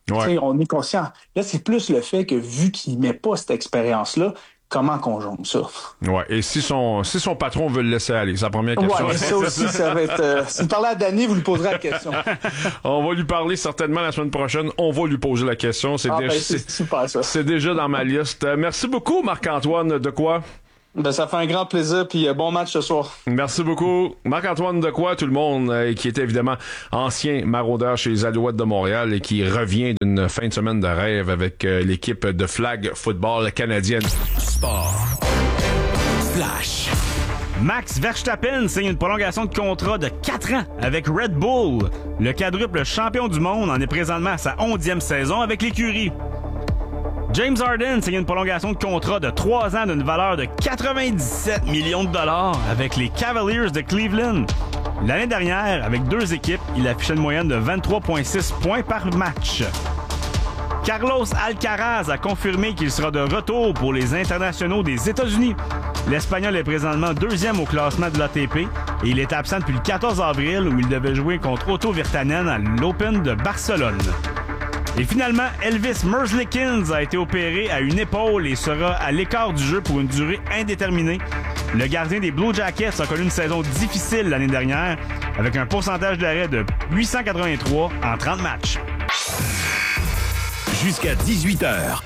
Ouais. On est conscient. Là, c'est plus le fait que vu qu'il ne met pas cette expérience-là, comment qu'on jongle ça? Ouais. Et si son, si son patron veut le laisser aller, c'est la première question. Ouais, ça aussi, ça va être... Euh, si vous parlez à Danny, vous lui poserez la question. On va lui parler certainement la semaine prochaine. On va lui poser la question. C'est, ah, déjà, ben, c'est, c'est super, ça. C'est déjà dans ma liste. Euh, merci beaucoup, Marc-Antoine Dequoy. Ben, ça fait un grand plaisir, puis euh, bon match ce soir. Merci beaucoup. Marc-Antoine Dequoy, tout le monde, euh, qui était évidemment ancien maraudeur chez les Alouettes de Montréal et qui revient d'une fin de semaine de rêve avec euh, l'équipe de flag football canadienne. Sport. Flash. Max Verstappen signe une prolongation de contrat de quatre ans avec Red Bull. Le quadruple champion du monde en est présentement à sa onzième saison avec l'écurie. James Harden signe une prolongation de contrat de trois ans d'une valeur de quatre-vingt-dix-sept millions de dollars avec les Cavaliers de Cleveland. L'année dernière, avec deux équipes, il affichait une moyenne de vingt-trois virgule six points par match. Carlos Alcaraz a confirmé qu'il sera de retour pour les internationaux des États-Unis. L'Espagnol est présentement deuxième au classement de l'A T P et il est absent depuis le quatorze avril où il devait jouer contre Otto Virtanen à l'Open de Barcelone. Et finalement, Elvis Merzlikins a été opéré à une épaule et sera à l'écart du jeu pour une durée indéterminée. Le gardien des Blue Jackets a connu une saison difficile l'année dernière avec un pourcentage d'arrêt de huit cent quatre-vingt-trois en trente matchs. Jusqu'à dix-huit heures.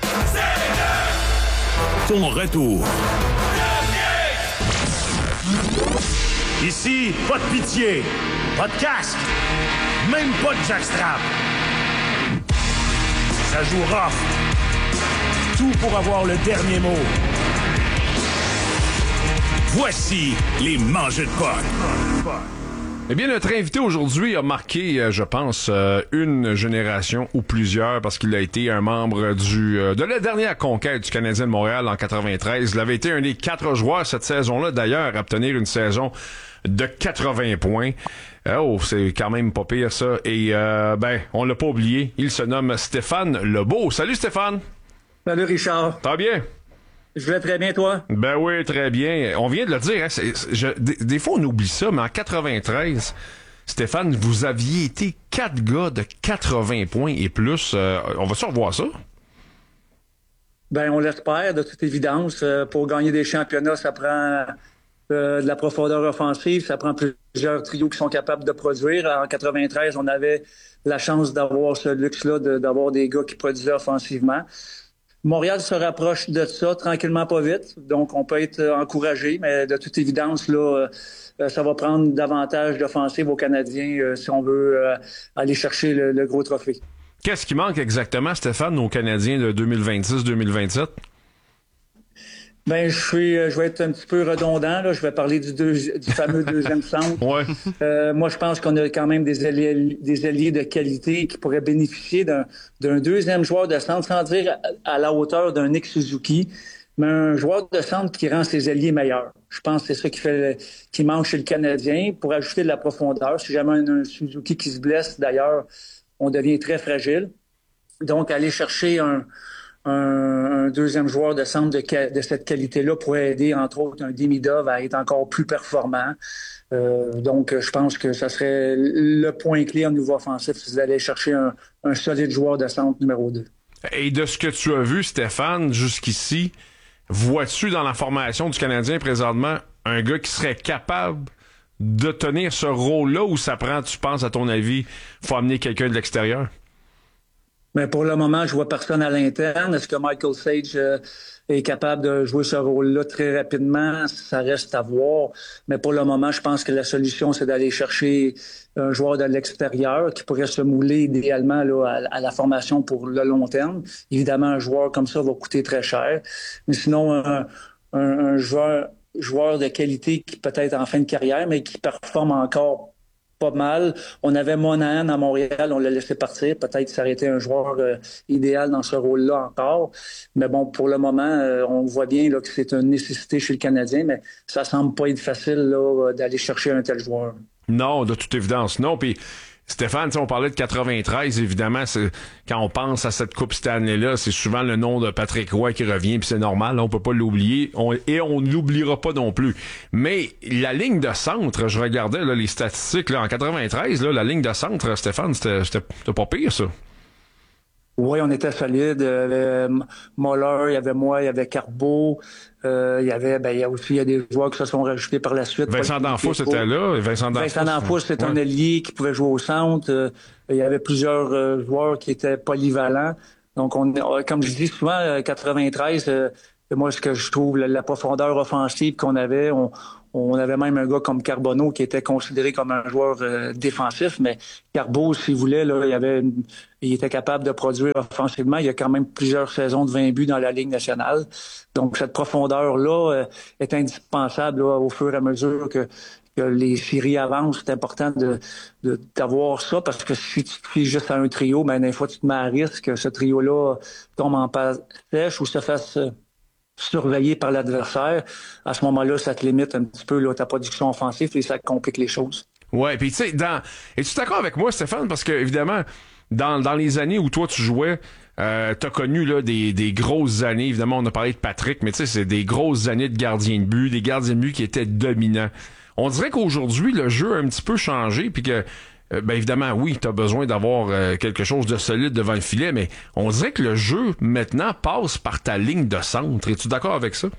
Ton retour. Ici, pas de pitié, pas de casque, même pas de jackstrap. Ça joue rough. Tout pour avoir le dernier mot. Voici les mangeux de potes. Eh bien, notre invité aujourd'hui a marqué, je pense, une génération ou plusieurs parce qu'il a été un membre du de la dernière conquête du Canadien de Montréal en quatre-vingt-treize. Il avait été un des quatre joueurs cette saison-là, d'ailleurs, à obtenir une saison de quatre-vingts points. Oh, c'est quand même pas pire, ça. Et, euh, ben, on l'a pas oublié. Il se nomme Stéphane Lebeau. Salut, Stéphane. Salut, Richard. Ça va bien? Je vais très bien, toi? Ben oui, très bien. On vient de le dire, hein, c'est, c'est, je, des, des fois on oublie ça, mais en quatre-vingt-treize, Stéphane, vous aviez été quatre gars de quatre-vingts points et plus. Euh, on va-tu revoir ça? Ben, on l'espère, de toute évidence. Euh, pour gagner des championnats, ça prend euh, de la profondeur offensive, ça prend plusieurs trios qui sont capables de produire. En quatre-vingt-treize, on avait la chance d'avoir ce luxe-là, de, d'avoir des gars qui produisaient offensivement. Montréal se rapproche de ça, tranquillement, pas vite. Donc, on peut être encouragé, mais de toute évidence, là, euh, ça va prendre davantage d'offensive aux Canadiens euh, si on veut euh, aller chercher le, le gros trophée. Qu'est-ce qui manque exactement, Stéphane, aux Canadiens de deux mille vingt-six deux mille vingt-sept? Ben, je suis, je vais être un petit peu redondant, là. Je vais parler du, deux, du fameux deuxième centre. Ouais. Euh, moi, je pense qu'on a quand même des alliés, des alliés de qualité qui pourraient bénéficier d'un, d'un deuxième joueur de centre, sans dire à, à la hauteur d'un Nick Suzuki, mais un joueur de centre qui rend ses alliés meilleurs. Je pense que c'est ça qui fait, qui manque chez le Canadien pour ajouter de la profondeur. Si jamais un, un Suzuki qui se blesse, d'ailleurs, on devient très fragile. Donc, aller chercher un, Un, un deuxième joueur de centre de, de cette qualité-là pourrait aider, entre autres, un Demidov à être encore plus performant. Euh, donc, je pense que ça serait le point clé au niveau offensif, c'est d'aller chercher un, un solide joueur de centre numéro deux. Et de ce que tu as vu, Stéphane, jusqu'ici, vois-tu dans la formation du Canadien présentement un gars qui serait capable de tenir ce rôle-là ou ça prend, tu penses, à ton avis, faut amener quelqu'un de l'extérieur? Mais pour le moment, je vois personne à l'interne. Est-ce que Michael Sage euh, est capable de jouer ce rôle-là très rapidement? Ça reste à voir. Mais pour le moment, je pense que la solution, c'est d'aller chercher un joueur de l'extérieur qui pourrait se mouler idéalement là, à, à la formation pour le long terme. Évidemment, un joueur comme ça va coûter très cher. Mais sinon, un, un, un joueur, joueur de qualité qui peut-être en fin de carrière, mais qui performe encore pas mal. On avait Monahan à Montréal, on l'a laissé partir. Peut-être que ça aurait été un joueur euh, idéal dans ce rôle-là encore. Mais bon, pour le moment, euh, on voit bien là, que c'est une nécessité chez le Canadien, mais ça semble pas être facile là, d'aller chercher un tel joueur. Non, de toute évidence, non. Puis Stéphane, on parlait de quatre-vingt-treize, évidemment, c'est, quand on pense à cette Coupe Stanley-là, c'est souvent le nom de Patrick Roy qui revient, puis c'est normal, là, on peut pas l'oublier, on, et on ne l'oubliera pas non plus. Mais la ligne de centre, je regardais là, les statistiques, là, en quatre-vingt-treize, là, la ligne de centre, Stéphane, c'était, c'était, c'était pas pire, ça. Oui, on était solide. Il y avait Moller, il y avait moi, il y avait Carbeau. Euh, il y avait, ben, il y a aussi il y a des joueurs qui se sont rajoutés par la suite. Vincent D'Anfos était là. Vincent D'Anfos, Vincent D'Anfos, c'est ouais. un ailier qui pouvait jouer au centre. Euh, il y avait plusieurs euh, joueurs qui étaient polyvalents. Donc, on, comme je dis souvent, euh, quatre-vingt-treize, euh, moi, ce que je trouve, la, la profondeur offensive qu'on avait, on, on avait même un gars comme Carbonneau qui était considéré comme un joueur euh, défensif, mais Carbeau, s'il voulait, là, il avait une, il était capable de produire offensivement. Il y a quand même plusieurs saisons de vingt buts dans la Ligue nationale. Donc, cette profondeur-là euh, est indispensable là, au fur et à mesure que, que les séries avancent. C'est important de, de d'avoir ça parce que si tu te fies juste à un trio, ben des fois, tu te mets à risque que ce trio-là tombe en passe sèche ou se fasse euh, surveillé par l'adversaire. À ce moment-là, ça te limite un petit peu là, ta production offensive et ça complique les choses. Ouais, puis tu sais, dans... es-tu d'accord avec moi, Stéphane? Parce que, évidemment, dans, dans les années où toi, tu jouais, euh, t'as connu là, des, des grosses années. Évidemment, on a parlé de Patrick, mais tu sais, c'est des grosses années de gardien de but, des gardiens de but qui étaient dominants. On dirait qu'aujourd'hui, le jeu a un petit peu changé, puis que Euh, ben évidemment, oui, tu as besoin d'avoir euh, quelque chose de solide devant le filet, mais on dirait que le jeu, maintenant, passe par ta ligne de centre. Es-tu d'accord avec ça?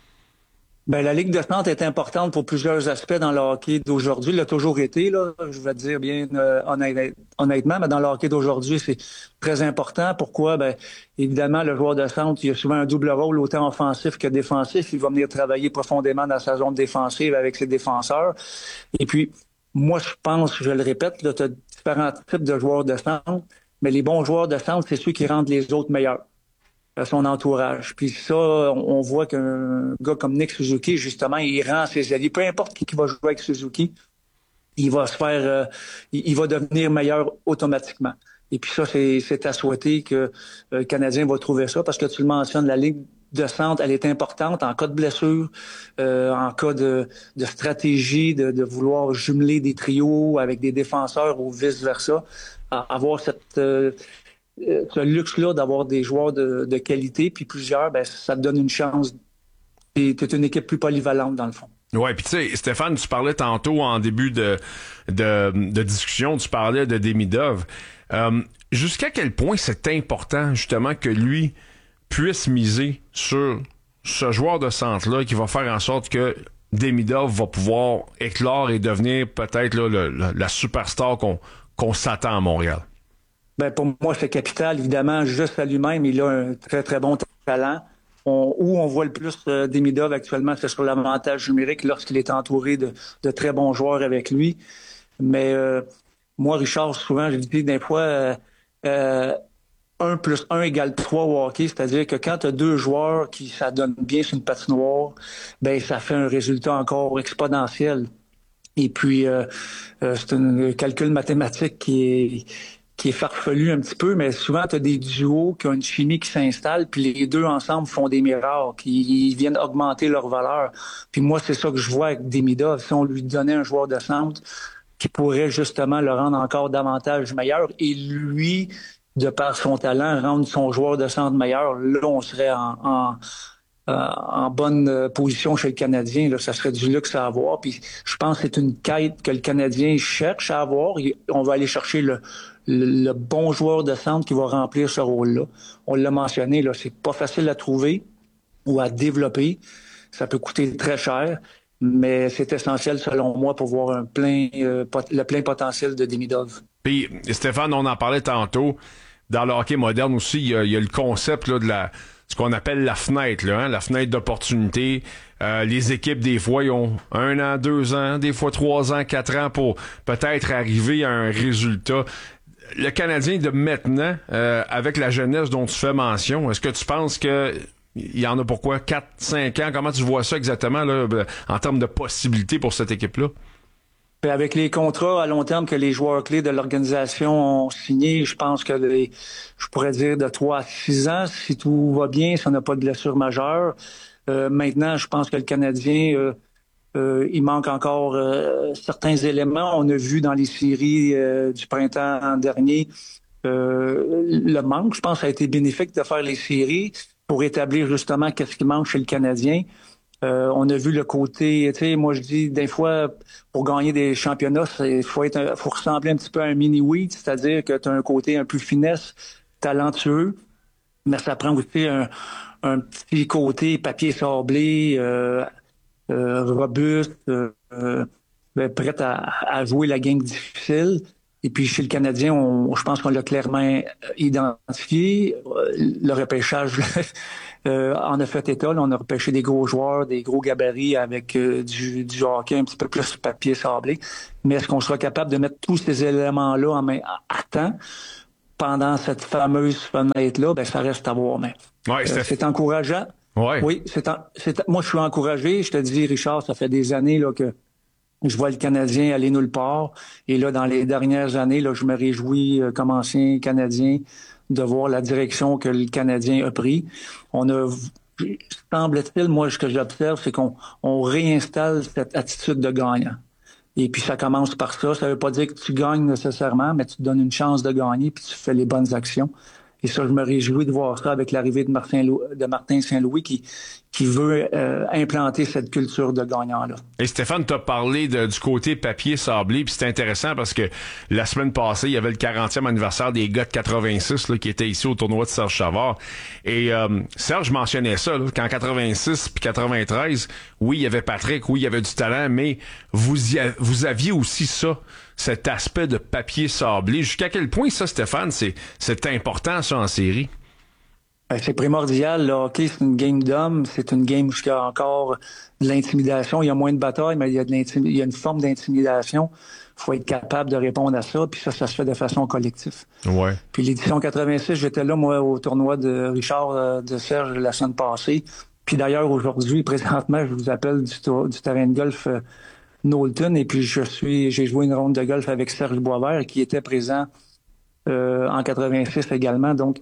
Ben, la ligne de centre est importante pour plusieurs aspects dans le hockey d'aujourd'hui. Il l'a toujours été, là, je vais te dire bien euh, honnête, honnêtement, mais dans le hockey d'aujourd'hui, c'est très important. Pourquoi? Ben, évidemment, le joueur de centre, il a souvent un double rôle, autant offensif que défensif. Il va venir travailler profondément dans sa zone défensive avec ses défenseurs. Et puis, moi, je pense, je le répète, tu as différents types de joueurs de centre, mais les bons joueurs de centre, c'est ceux qui rendent les autres meilleurs, à son entourage. Puis ça, on voit qu'un gars comme Nick Suzuki, justement, il rend ses alliés. Peu importe qui, qui va jouer avec Suzuki, il va se faire, euh, il, il va devenir meilleur automatiquement. Et puis ça, c'est, c'est à souhaiter que euh, le Canadien va trouver ça, parce que tu le mentionnes, la Ligue de centre, elle est importante en cas de blessure, euh, en cas de, de stratégie, de, de vouloir jumeler des trios avec des défenseurs ou vice-versa. Avoir cette, euh, ce luxe-là d'avoir des joueurs de, de qualité, puis plusieurs, ben, ça te donne une chance. Tu es une équipe plus polyvalente, dans le fond. Ouais, puis tu sais, Stéphane, tu parlais tantôt en début de, de, de discussion, tu parlais de Demidov. Euh, jusqu'à quel point c'est important, justement, que lui puisse miser sur ce joueur de centre-là qui va faire en sorte que Demidov va pouvoir éclore et devenir peut-être là, le, le, la superstar qu'on, qu'on s'attend à Montréal? Ben pour moi, c'est capital. Évidemment, juste à lui-même, il a un très, très bon talent. On, où on voit le plus euh, Demidov actuellement, c'est sur l'avantage numérique lorsqu'il est entouré de, de très bons joueurs avec lui. Mais euh, moi, Richard, souvent, je dis des fois... Euh, euh, un plus un égale trois au hockey, c'est-à-dire que quand tu as deux joueurs qui s'adonnent bien sur une patinoire, ben ça fait un résultat encore exponentiel. Et puis, euh, euh, c'est un calcul mathématique qui est qui est farfelu un petit peu, mais souvent, tu as des duos qui ont une chimie qui s'installe, puis les deux ensemble font des miracles, ils viennent augmenter leur valeur. Puis moi, c'est ça que je vois avec Demidov. Si on lui donnait un joueur de centre qui pourrait justement le rendre encore davantage meilleur, et lui... de par son talent, rendre son joueur de centre meilleur, là, on serait en, en, en bonne position chez le Canadien. Là, ça serait du luxe à avoir. Puis je pense que c'est une quête que le Canadien cherche à avoir. On va aller chercher le, le, le bon joueur de centre qui va remplir ce rôle-là. On l'a mentionné, là, c'est pas facile à trouver ou à développer. Ça peut coûter très cher, mais c'est essentiel, selon moi, pour voir un plein, euh, pot- le plein potentiel de Demidov. Puis, Stéphane, on en parlait tantôt, dans le hockey moderne aussi, il y a, il y a le concept là, de la ce qu'on appelle la fenêtre, là, hein, la fenêtre d'opportunité. Euh, les équipes, des fois, ils ont un an, deux ans, des fois trois ans, quatre ans pour peut-être arriver à un résultat. Le Canadien de maintenant, euh, avec la jeunesse dont tu fais mention, est-ce que tu penses que il y en a pourquoi quatre, cinq ans? Comment tu vois ça exactement là, en termes de possibilités pour cette équipe-là? Puis avec les contrats à long terme que les joueurs clés de l'organisation ont signés, je pense que les, je pourrais dire de trois à six ans, si tout va bien, si on n'a pas de blessure majeure. Euh, maintenant, je pense que le Canadien, euh, euh, il manque encore euh, certains éléments. On a vu dans les séries euh, du printemps dernier euh, le manque. Je pense que ça a été bénéfique de faire les séries pour établir justement qu'est-ce qui manque chez le Canadien. Euh, on a vu le côté, tu sais, moi je dis des fois pour gagner des championnats, il faut être, faut ressembler un petit peu à un mini-wheat, c'est-à-dire que tu as un côté un peu finesse, talentueux, mais ça prend aussi un, un petit côté papier sablé, euh, euh, robuste, euh, euh, prêt à, à jouer la game difficile. Et puis chez le Canadien, on, je pense qu'on l'a clairement identifié. Le repêchage euh, en a fait état. Là, on a repêché des gros joueurs, des gros gabarits avec euh, du, du hockey un petit peu plus papier sablé. Mais est-ce qu'on sera capable de mettre tous ces éléments-là en main à temps pendant cette fameuse fenêtre-là? Ben, ça reste à voir. Mais ouais, euh, c'est encourageant. Ouais. Oui, c'est, en, c'est moi je suis encouragé. Je te dis, Richard, ça fait des années là que je vois le Canadien aller nulle part. Et là, dans les dernières années, là, je me réjouis, euh, comme ancien Canadien, de voir la direction que le Canadien a pris. On a, semble-t-il, moi, ce que j'observe, c'est qu'on on réinstalle cette attitude de gagnant. Et puis, ça commence par ça. Ça veut pas dire que tu gagnes nécessairement, mais tu te donnes une chance de gagner puis tu fais les bonnes actions. Et ça, je me réjouis de voir ça avec l'arrivée de Martin, de Martin Saint-Louis qui, qui veut euh, implanter cette culture de gagnant-là. Et Stéphane, t'as parlé de, du côté papier sablé, puis c'est intéressant parce que la semaine passée, il y avait le quarantième anniversaire des gars de quatre-vingt-six là, qui étaient ici au tournoi de Serge Chavard. Et euh, Serge mentionnait ça, là, qu'en quatre-vingt-six puis quatre-vingt-treize, oui, il y avait Patrick, oui, il y avait du talent, mais vous, y a, vous aviez aussi ça, cet aspect de papier sablé. Jusqu'à quel point ça, Stéphane, c'est, c'est important, ça, en série? C'est primordial. Le hockey, c'est une game d'hommes. C'est une game où il y a encore de l'intimidation. Il y a moins de bataille, mais il y a, de l'intim... il y a une forme d'intimidation. Il faut être capable de répondre à ça. Puis ça, ça se fait de façon collective. Ouais. Puis l'édition quatre-vingt-six, j'étais là, moi, au tournoi de Richard de Serge la semaine passée. Puis d'ailleurs, aujourd'hui, présentement, je vous appelle du, tour... du terrain de golf euh, Knowlton. Et puis je suis, j'ai joué une ronde de golf avec Serge Boisvert, qui était présent euh, en quatre-vingt-six également. Donc,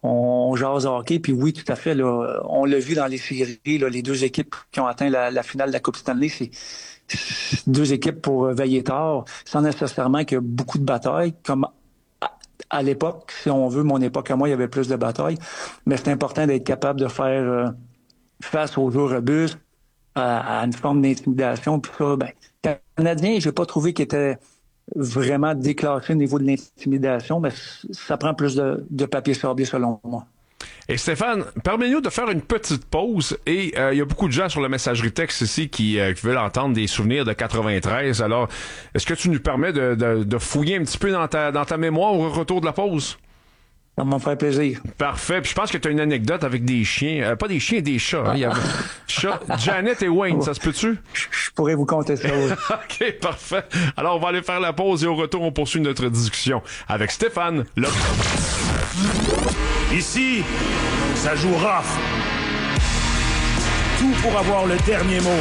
on jase hockey, puis oui, tout à fait. Là, on l'a vu dans les séries, là, les deux équipes qui ont atteint la, la finale de la Coupe Stanley, c'est, c'est deux équipes pour veiller tard, sans nécessairement qu'il y a beaucoup de batailles, comme à, à l'époque, si on veut, mon époque à moi, il y avait plus de batailles, mais c'est important d'être capable de faire euh, face aux jeux robustes, à, à une forme d'intimidation, puis ça, ben, Canadien, j'ai pas trouvé qu'il était vraiment déclassé au niveau de l'intimidation, mais ça prend plus de, de papier sablé selon moi. Et Stéphane, permets-nous de faire une petite pause et il euh, y a beaucoup de gens sur la messagerie texte ici qui, euh, qui veulent entendre des souvenirs de quatre-vingt-treize. Alors, est-ce que tu nous permets de, de, de fouiller un petit peu dans ta, dans ta mémoire au retour de la pause? Ça va me faire plaisir. Parfait. Puis je pense que tu as une anecdote avec des chiens. Euh, pas des chiens, des chats. Hein. Il y avait chat, Janet et Wayne, ça se peut-tu? Je, je pourrais vous conter ça, oui. OK, parfait. Alors, on va aller faire la pause et au retour, on poursuit notre discussion avec Stéphane Lop. Ici, ça joue rough. Tout pour avoir le dernier mot.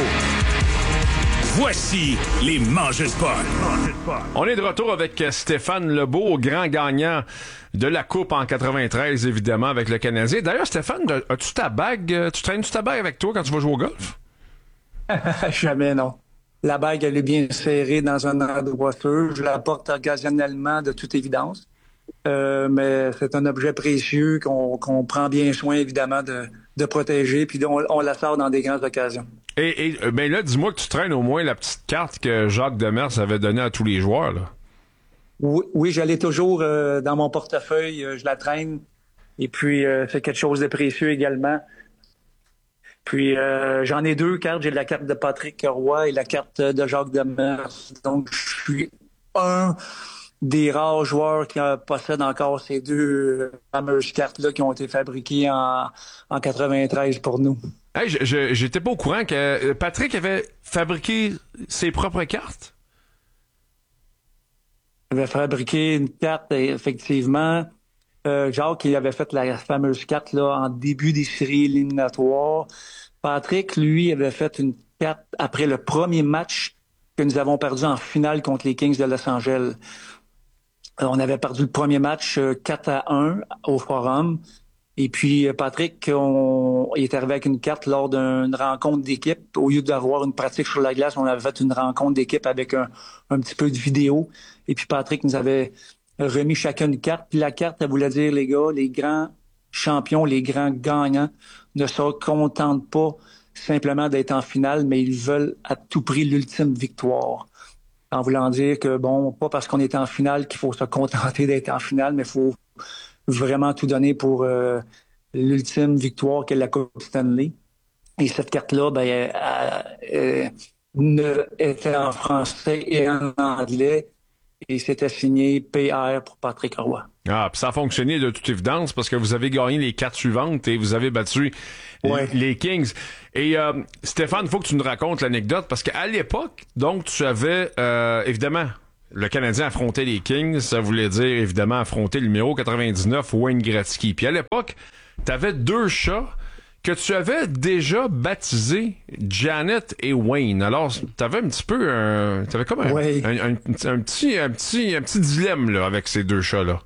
Voici les Mangeux de Pod. On est de retour avec Stéphane Lebeau, grand gagnant de la Coupe en quatre-vingt-treize, évidemment, avec le Canadien. D'ailleurs, Stéphane, as-tu ta bague? Tu traînes-tu ta bague avec toi quand tu vas jouer au golf? Jamais, non. La bague, elle est bien serrée dans un endroit sûr. Je la porte occasionnellement, de toute évidence. Euh, mais c'est un objet précieux qu'on, qu'on prend bien soin, évidemment, de, de protéger, puis on, on la sort dans des grandes occasions. Et, et ben là, dis-moi que tu traînes au moins la petite carte que Jacques Demers avait donnée à tous les joueurs, là. Oui, oui, j'allais toujours euh, dans mon portefeuille, euh, je la traîne, et puis euh, c'est quelque chose de précieux également. Puis euh, j'en ai deux cartes, j'ai la carte de Patrick Roy et la carte de Jacques Demers. Donc je suis un des rares joueurs qui euh, possèdent encore ces deux fameuses cartes-là qui ont été fabriquées en, en quatre-vingt-treize pour nous. Hey, je, je, j'étais pas au courant que Patrick avait fabriqué ses propres cartes. Il avait fabriqué une carte, effectivement. Euh, Jacques, il avait fait la fameuse carte là en début des séries éliminatoires. Patrick, lui, avait fait une carte après le premier match que nous avons perdu en finale contre les Kings de Los Angeles. Alors, on avait perdu le premier match quatre à un au Forum. Et puis, Patrick, on, il est arrivé avec une carte lors d'une rencontre d'équipe. Au lieu d'avoir une pratique sur la glace, on avait fait une rencontre d'équipe avec un, un petit peu de vidéo. Et puis, Patrick nous avait remis chacun une carte. Puis la carte, elle voulait dire, les gars, les grands champions, les grands gagnants ne se contentent pas simplement d'être en finale, mais ils veulent à tout prix l'ultime victoire. En voulant dire que, bon, pas parce qu'on est en finale qu'il faut se contenter d'être en finale, mais il faut vraiment tout donné pour euh, l'ultime victoire qu'est la Coupe Stanley. Et cette carte-là, ben, elle, elle, elle était en français et en anglais. Et c'était signé P R pour Patrick Roy. Ah, puis ça a fonctionné de toute évidence parce que vous avez gagné les quatre suivantes et vous avez battu ouais. les Kings. Et euh, Stéphane, il faut que tu nous racontes l'anecdote parce qu'à l'époque, donc, tu avais, euh, évidemment, le Canadien affrontait les Kings. Ça voulait dire, évidemment, affronter le numéro quatre-vingt-dix-neuf, Wayne Gretzky. Puis à l'époque, tu avais deux chats que tu avais déjà baptisé Janet et Wayne. Alors, t'avais un petit peu un, t'avais comme un, oui. un, un, un, un petit, un petit, un petit dilemme, là, avec ces deux chats-là.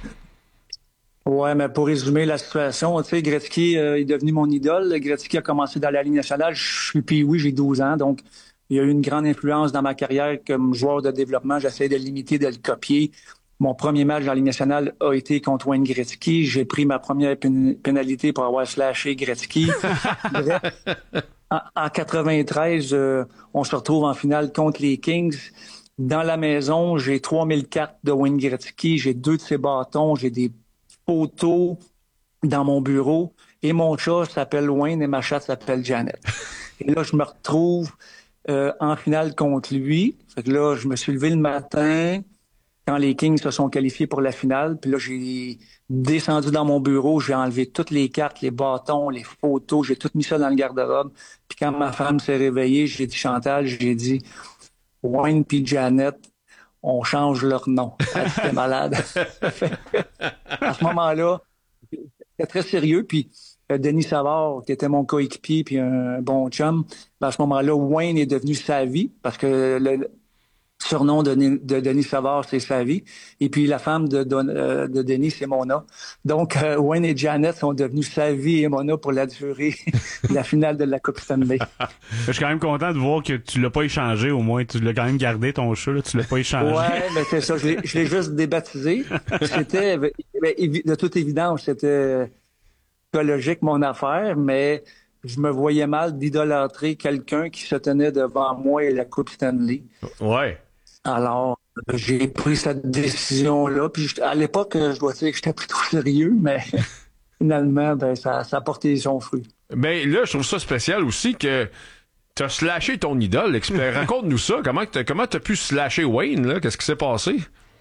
Ouais, mais pour résumer la situation, tu sais, Gretzky euh, est devenu mon idole. Gretzky a commencé dans la Ligue nationale. Je suis puis oui, j'ai douze ans, donc il y a eu une grande influence dans ma carrière comme joueur de développement. J'essaie de l'imiter, de le copier. Mon premier match dans la Ligue nationale a été contre Wayne Gretzky. J'ai pris ma première pén- pénalité pour avoir slashé Gretzky. Bref, en, en quatre-vingt-treize, euh, on se retrouve en finale contre les Kings. Dans la maison, j'ai trois mille cartes de Wayne Gretzky. J'ai deux de ses bâtons. J'ai des photos dans mon bureau. Et mon chat s'appelle Wayne et ma chatte s'appelle Janet. Et là, je me retrouve euh, en finale contre lui. Fait que là, je me suis levé le matin quand les Kings se sont qualifiés pour la finale. Puis là, j'ai descendu dans mon bureau, j'ai enlevé toutes les cartes, les bâtons, les photos, j'ai tout mis ça dans le garde-robe. Puis quand ma femme s'est réveillée, j'ai dit Chantal, j'ai dit Wayne puis Janet, on change leur nom. Elle était malade. À ce moment-là, c'était très sérieux. Puis euh, Denis Savard, qui était mon coéquipier puis un bon chum, ben, à ce moment-là, Wayne est devenu Savy parce que le surnom de, de Denis Savard, c'est Savy. Et puis la femme de, de, euh, de Denis, c'est Mona. Donc, euh, Wayne et Janet sont devenus Savy et Mona pour la durée de la finale de la Coupe Stanley. Je suis quand même content de voir que tu l'as pas échangé, au moins. Tu l'as quand même gardé, ton chat, là. Tu l'as pas échangé. Ouais, mais c'est ça. Je l'ai, je l'ai juste débaptisé. C'était, de toute évidence, c'était écologique, mon affaire, mais je me voyais mal d'idolâtrer quelqu'un qui se tenait devant moi et la Coupe Stanley. Ouais. Alors, j'ai pris cette décision-là. Puis à l'époque, je dois dire que j'étais plutôt sérieux, mais finalement, ben, ça, ça a porté son fruit. Ben là, je trouve ça spécial aussi que t'as slashé ton idole. Raconte-nous ça. Comment t'as, comment t'as pu slasher Wayne, là? Qu'est-ce qui s'est passé?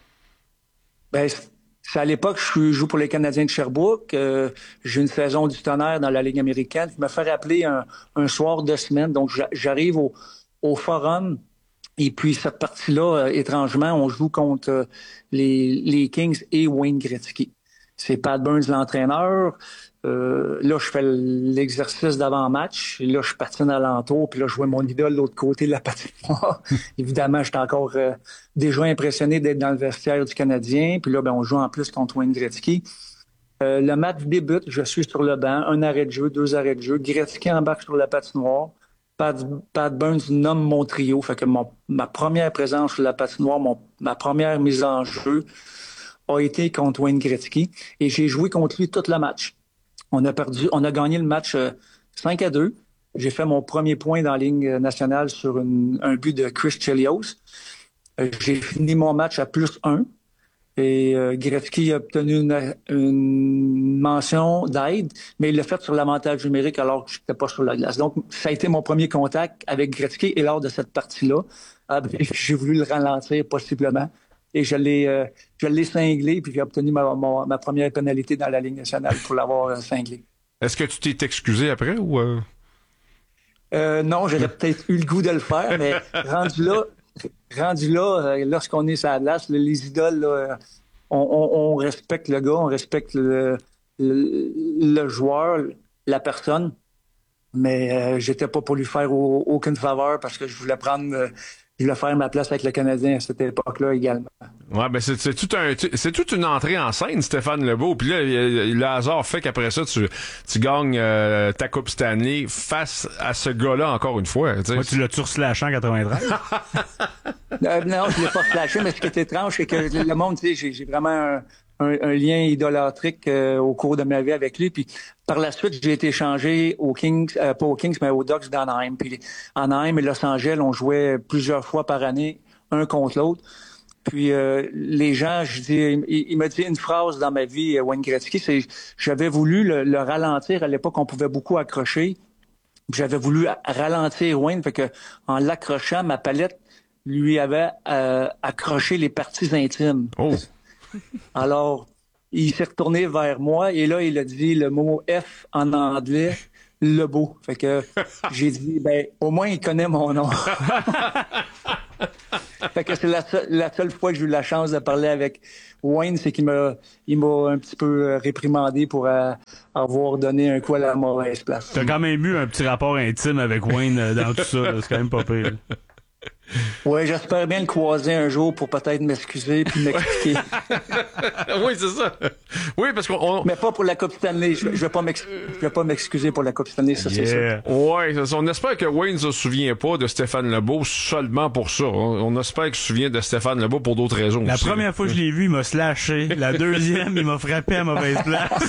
Ben, c'est à l'époque, je joue pour les Canadiens de Sherbrooke. Euh, j'ai une saison du tonnerre dans la Ligue américaine. Je me fais rappeler un, un soir de semaine. Donc, j'arrive au, au forum. Et puis, cette partie-là, euh, étrangement, on joue contre euh, les, les Kings et Wayne Gretzky. C'est Pat Burns, l'entraîneur. Euh, là, je fais l'exercice d'avant-match. Et là, je patine alentour. Puis là, je vois mon idole de l'autre côté de la patinoire. Évidemment, j'étais encore euh, déjà impressionné d'être dans le vestiaire du Canadien. Puis là, ben, on joue en plus contre Wayne Gretzky. Euh, le match débute. Je suis sur le banc. Un arrêt de jeu, deux arrêts de jeu. Gretzky embarque sur la patinoire. Pat, Pat Burns nomme mon trio. Fait que mon, ma première présence sur la patinoire, mon, ma première mise en jeu a été contre Wayne Gretzky. Et j'ai joué contre lui tout le match. On a perdu, on a gagné le match euh, cinq à deux. J'ai fait mon premier point dans la Ligue nationale sur une, un but de Chris Chelios. Euh, j'ai fini mon match à plus un. Et euh, Gretzky a obtenu une, une mention d'aide, mais il l'a fait sur l'avantage numérique alors que je n'étais pas sur la glace. Donc, ça a été mon premier contact avec Gretzky. Et lors de cette partie-là, ah, ben, j'ai voulu le ralentir possiblement. Et je l'ai, euh, je l'ai cinglé, puis j'ai obtenu ma, ma, ma première pénalité dans la Ligue nationale pour l'avoir euh, cinglé. Est-ce que tu t'es excusé après ou... Euh... Euh, non, j'aurais peut-être eu le goût de le faire, mais rendu là... Rendu là, euh, lorsqu'on est sur la glace, les idoles, là, on, on, on respecte le gars, on respecte le, le, le joueur, la personne, mais euh, j'étais pas pour lui faire au, aucune faveur parce que je voulais prendre, euh, je voulais faire ma place avec le Canadien à cette époque-là également. Ouais, ben c'est, c'est tout un, c'est toute une entrée en scène, Stéphane Lebeau. Puis là, le hasard fait qu'après ça, tu, tu gagnes euh, ta Coupe Stanley face à ce gars-là encore une fois. Ouais, tu l'as-tu reslashé en quatre-vingt-treize? euh, non, je l'ai pas slashé, mais ce qui est étrange, c'est que le monde, tu sais, j'ai, j'ai vraiment un, un, un lien idolâtrique euh, au cours de ma vie avec lui. Puis par la suite, j'ai été échangé aux Kings, euh, pas aux Kings, mais aux Ducks d'Anaheim. Puis Anaheim et Los Angeles, on jouait plusieurs fois par année, un contre l'autre. Puis euh, les gens, je dis, il, il m'a dit une phrase dans ma vie, Wayne Gretzky, c'est j'avais voulu le, le ralentir. À l'époque, on pouvait beaucoup accrocher. J'avais voulu ralentir Wayne, fait que en l'accrochant, ma palette lui avait euh, accroché les parties intimes. Oh. Alors, il s'est retourné vers moi et là, il a dit le mot F en anglais, le beau. Fait que j'ai dit, ben, au moins, il connaît mon nom. Fait que c'est la, seule, la seule fois que j'ai eu la chance de parler avec Wayne, c'est qu'il m'a, il m'a un petit peu réprimandé pour euh, avoir donné un coup à la mauvaise place. T'as quand même eu un petit rapport intime avec Wayne euh, dans tout ça, là. C'est quand même pas pire. Oui, j'espère bien le croiser un jour pour peut-être m'excuser puis m'expliquer. Oui, c'est ça. Oui, parce qu'on... On... Mais pas pour la Coupe Stanley. Je, je vais pas m'ex... je vais pas m'excuser pour la Coupe Stanley, ça, Yeah. c'est sûr. Oui, c'est ça. On espère que Wayne ne se souvient pas de Stéphane Lebeau seulement pour ça. On, on espère qu'il se souvient de Stéphane Lebeau pour d'autres raisons. La aussi. première fois que je l'ai vu, il m'a slashé. La deuxième, il m'a frappé à mauvaise place.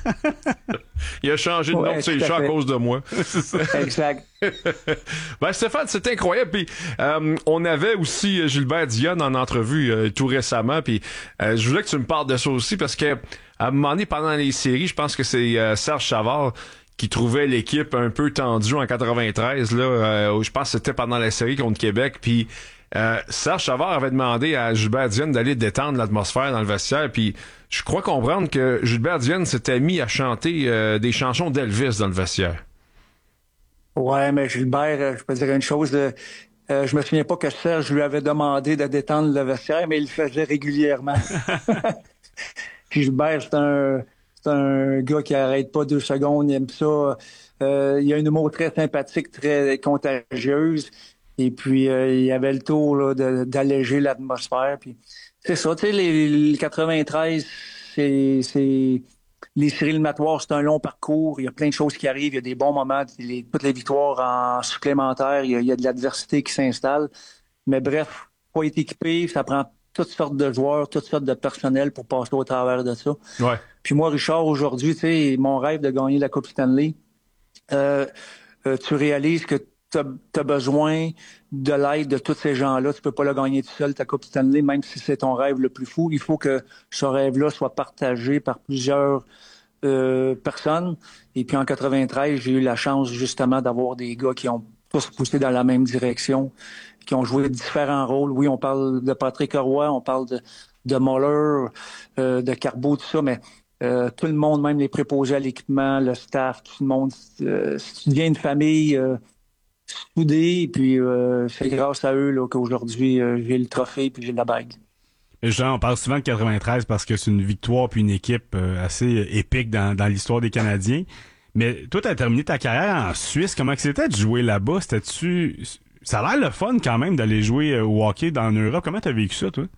Il a changé de Ouais, nom de ses tout à chats à fait. cause de moi. Exact. Ben Stéphane, c'est incroyable. Puis euh, on avait aussi Gilbert Dionne en entrevue euh, tout récemment. Puis euh, je voulais que tu me parles de ça aussi parce que à un moment donné, pendant les séries, je pense que c'est euh, Serge Savard qui trouvait l'équipe un peu tendue en quatre-vingt-treize. Là, euh, je pense que c'était pendant la série contre Québec. Puis euh, Serge Savard avait demandé à Gilbert Dionne d'aller détendre l'atmosphère dans le vestiaire. Puis je crois comprendre que Gilbert Dionne s'était mis à chanter euh, des chansons d'Elvis dans le vestiaire. Ouais, mais Gilbert, euh, je peux dire une chose. Euh, euh, je me souviens pas que Serge lui avait demandé de détendre le vestiaire, mais il le faisait régulièrement. Puis Gilbert, c'est un, c'est un gars qui arrête pas deux secondes, il aime ça. Euh, il a une humour très sympathique, très contagieuse. Et puis, euh, il avait le tour là, de, d'alléger l'atmosphère. Puis c'est ça, tu sais, les, les quatre-vingt-treize, c'est... c'est les séries éliminatoires, c'est un long parcours. Il y a plein de choses qui arrivent. Il y a des bons moments. Les, toutes les victoires en supplémentaire, il y a, il y a de l'adversité qui s'installe. Mais bref, faut être équipé. Ça prend toutes sortes de joueurs, toutes sortes de personnel pour passer au travers de ça. Ouais. Puis moi, Richard, aujourd'hui, tu sais, mon rêve de gagner la Coupe Stanley, euh, euh, tu réalises que tu as besoin de l'aide de tous ces gens-là. Tu peux pas le gagner tout seul, ta Coupe Stanley, même si c'est ton rêve le plus fou. Il faut que ce rêve-là soit partagé par plusieurs euh, personnes. Et puis en quatre-vingt-treize, j'ai eu la chance justement d'avoir des gars qui ont tous poussé dans la même direction, qui ont joué différents rôles. Oui, on parle de Patrick Roy, on parle de, de Muller, euh, de Carbeau, tout ça, mais euh, tout le monde, même les préposés à l'équipement, le staff, tout le monde, euh, si tu deviens une famille... Euh, soudés, puis euh, c'est grâce à eux là, qu'aujourd'hui euh, j'ai le trophée puis j'ai la bague. Mais justement, on parle souvent de quatre-vingt-treize parce que c'est une victoire puis une équipe euh, assez épique dans, dans l'histoire des Canadiens. Mais toi, t'as terminé ta carrière en Suisse. Comment que c'était de jouer là-bas? C'était-tu... Ça a l'air le fun quand même d'aller jouer au hockey dans l'Europe. Comment t'as vécu ça, toi?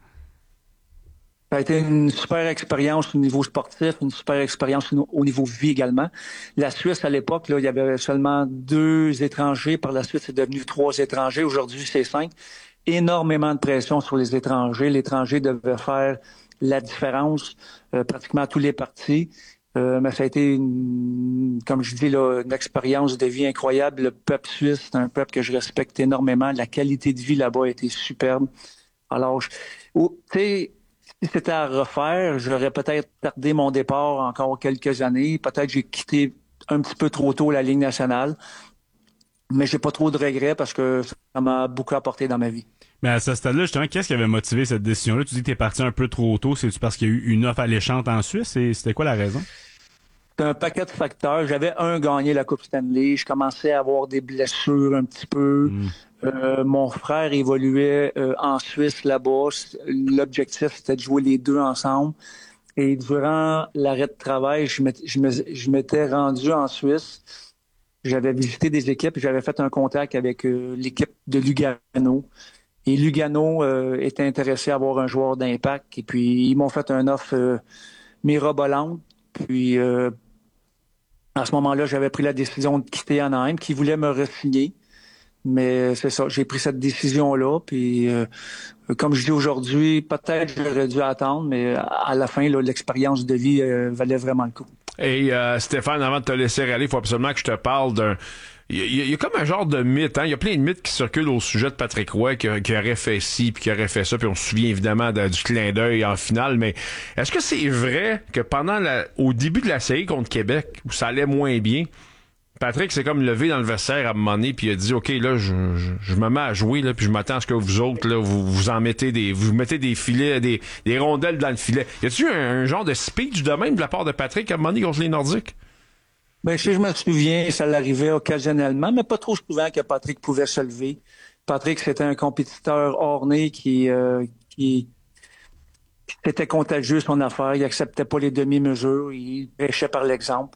Ça a été une super expérience au niveau sportif, une super expérience au niveau vie également. La Suisse, à l'époque, là, il y avait seulement deux étrangers. Par la suite, c'est devenu trois étrangers. Aujourd'hui, c'est cinq. Énormément de pression sur les étrangers. L'étranger devait faire la différence euh, pratiquement à tous les partis. Euh, mais ça a été, une, comme je dis, là, une expérience de vie incroyable. Le peuple suisse, c'est un peuple que je respecte énormément. La qualité de vie là-bas a été superbe. Alors, tu sais, si c'était à refaire, j'aurais peut-être tardé mon départ encore quelques années. Peut-être j'ai quitté un petit peu trop tôt la Ligue nationale. Mais j'ai pas trop de regrets parce que ça m'a beaucoup apporté dans ma vie. Mais à ce stade-là, justement, qu'est-ce qui avait motivé cette décision-là? Tu dis que t'es parti un peu trop tôt. C'est-tu parce qu'il y a eu une offre alléchante en Suisse? Et c'était quoi la raison? C'est un paquet de facteurs. J'avais un gagné la Coupe Stanley. Je commençais à avoir des blessures un petit peu. Mm. Euh, mon frère évoluait euh, en Suisse là-bas. L'objectif, c'était de jouer les deux ensemble. Et durant l'arrêt de travail, je m'étais, je me, je m'étais rendu en Suisse. J'avais visité des équipes. J'avais fait un contact avec euh, l'équipe de Lugano. Et Lugano euh, était intéressé à avoir un joueur d'impact. Et puis, ils m'ont fait une offre euh, mirobolante. Puis, euh, à ce moment-là, j'avais pris la décision de quitter Anaheim, qui voulait me re-signer. Mais c'est ça, j'ai pris cette décision-là. Puis, euh, comme je dis aujourd'hui, peut-être j'aurais dû attendre, mais à la fin, là, l'expérience de vie euh, valait vraiment le coup. Et euh, Stéphane, avant de te laisser aller, il faut absolument que je te parle d'un... Il y, a, il y a comme un genre de mythe, hein? Il y a plein de mythes qui circulent au sujet de Patrick Roy, qui, qui aurait fait ci, puis qui aurait fait ça, puis on se souvient évidemment de, du clin d'œil en finale, mais est-ce que c'est vrai que pendant la, au début de la série contre Québec, où ça allait moins bien, Patrick s'est comme levé dans le vestiaire à un moment donné, puis il a dit, OK, là, je, je, je me mets à jouer, là, puis je m'attends à ce que vous autres, là, vous, vous en mettez des, vous mettez des filets, des, des rondelles dans le filet. Y a-tu un, un genre de speech de même de la part de Patrick à un moment donné contre les Nordiques? Ben, si je me souviens, ça l'arrivait occasionnellement, mais pas trop souvent que Patrick pouvait se lever. Patrick, c'était un compétiteur orné qui, euh, qui, qui était contagieux son affaire. Il acceptait pas les demi-mesures. Il prêchait par l'exemple.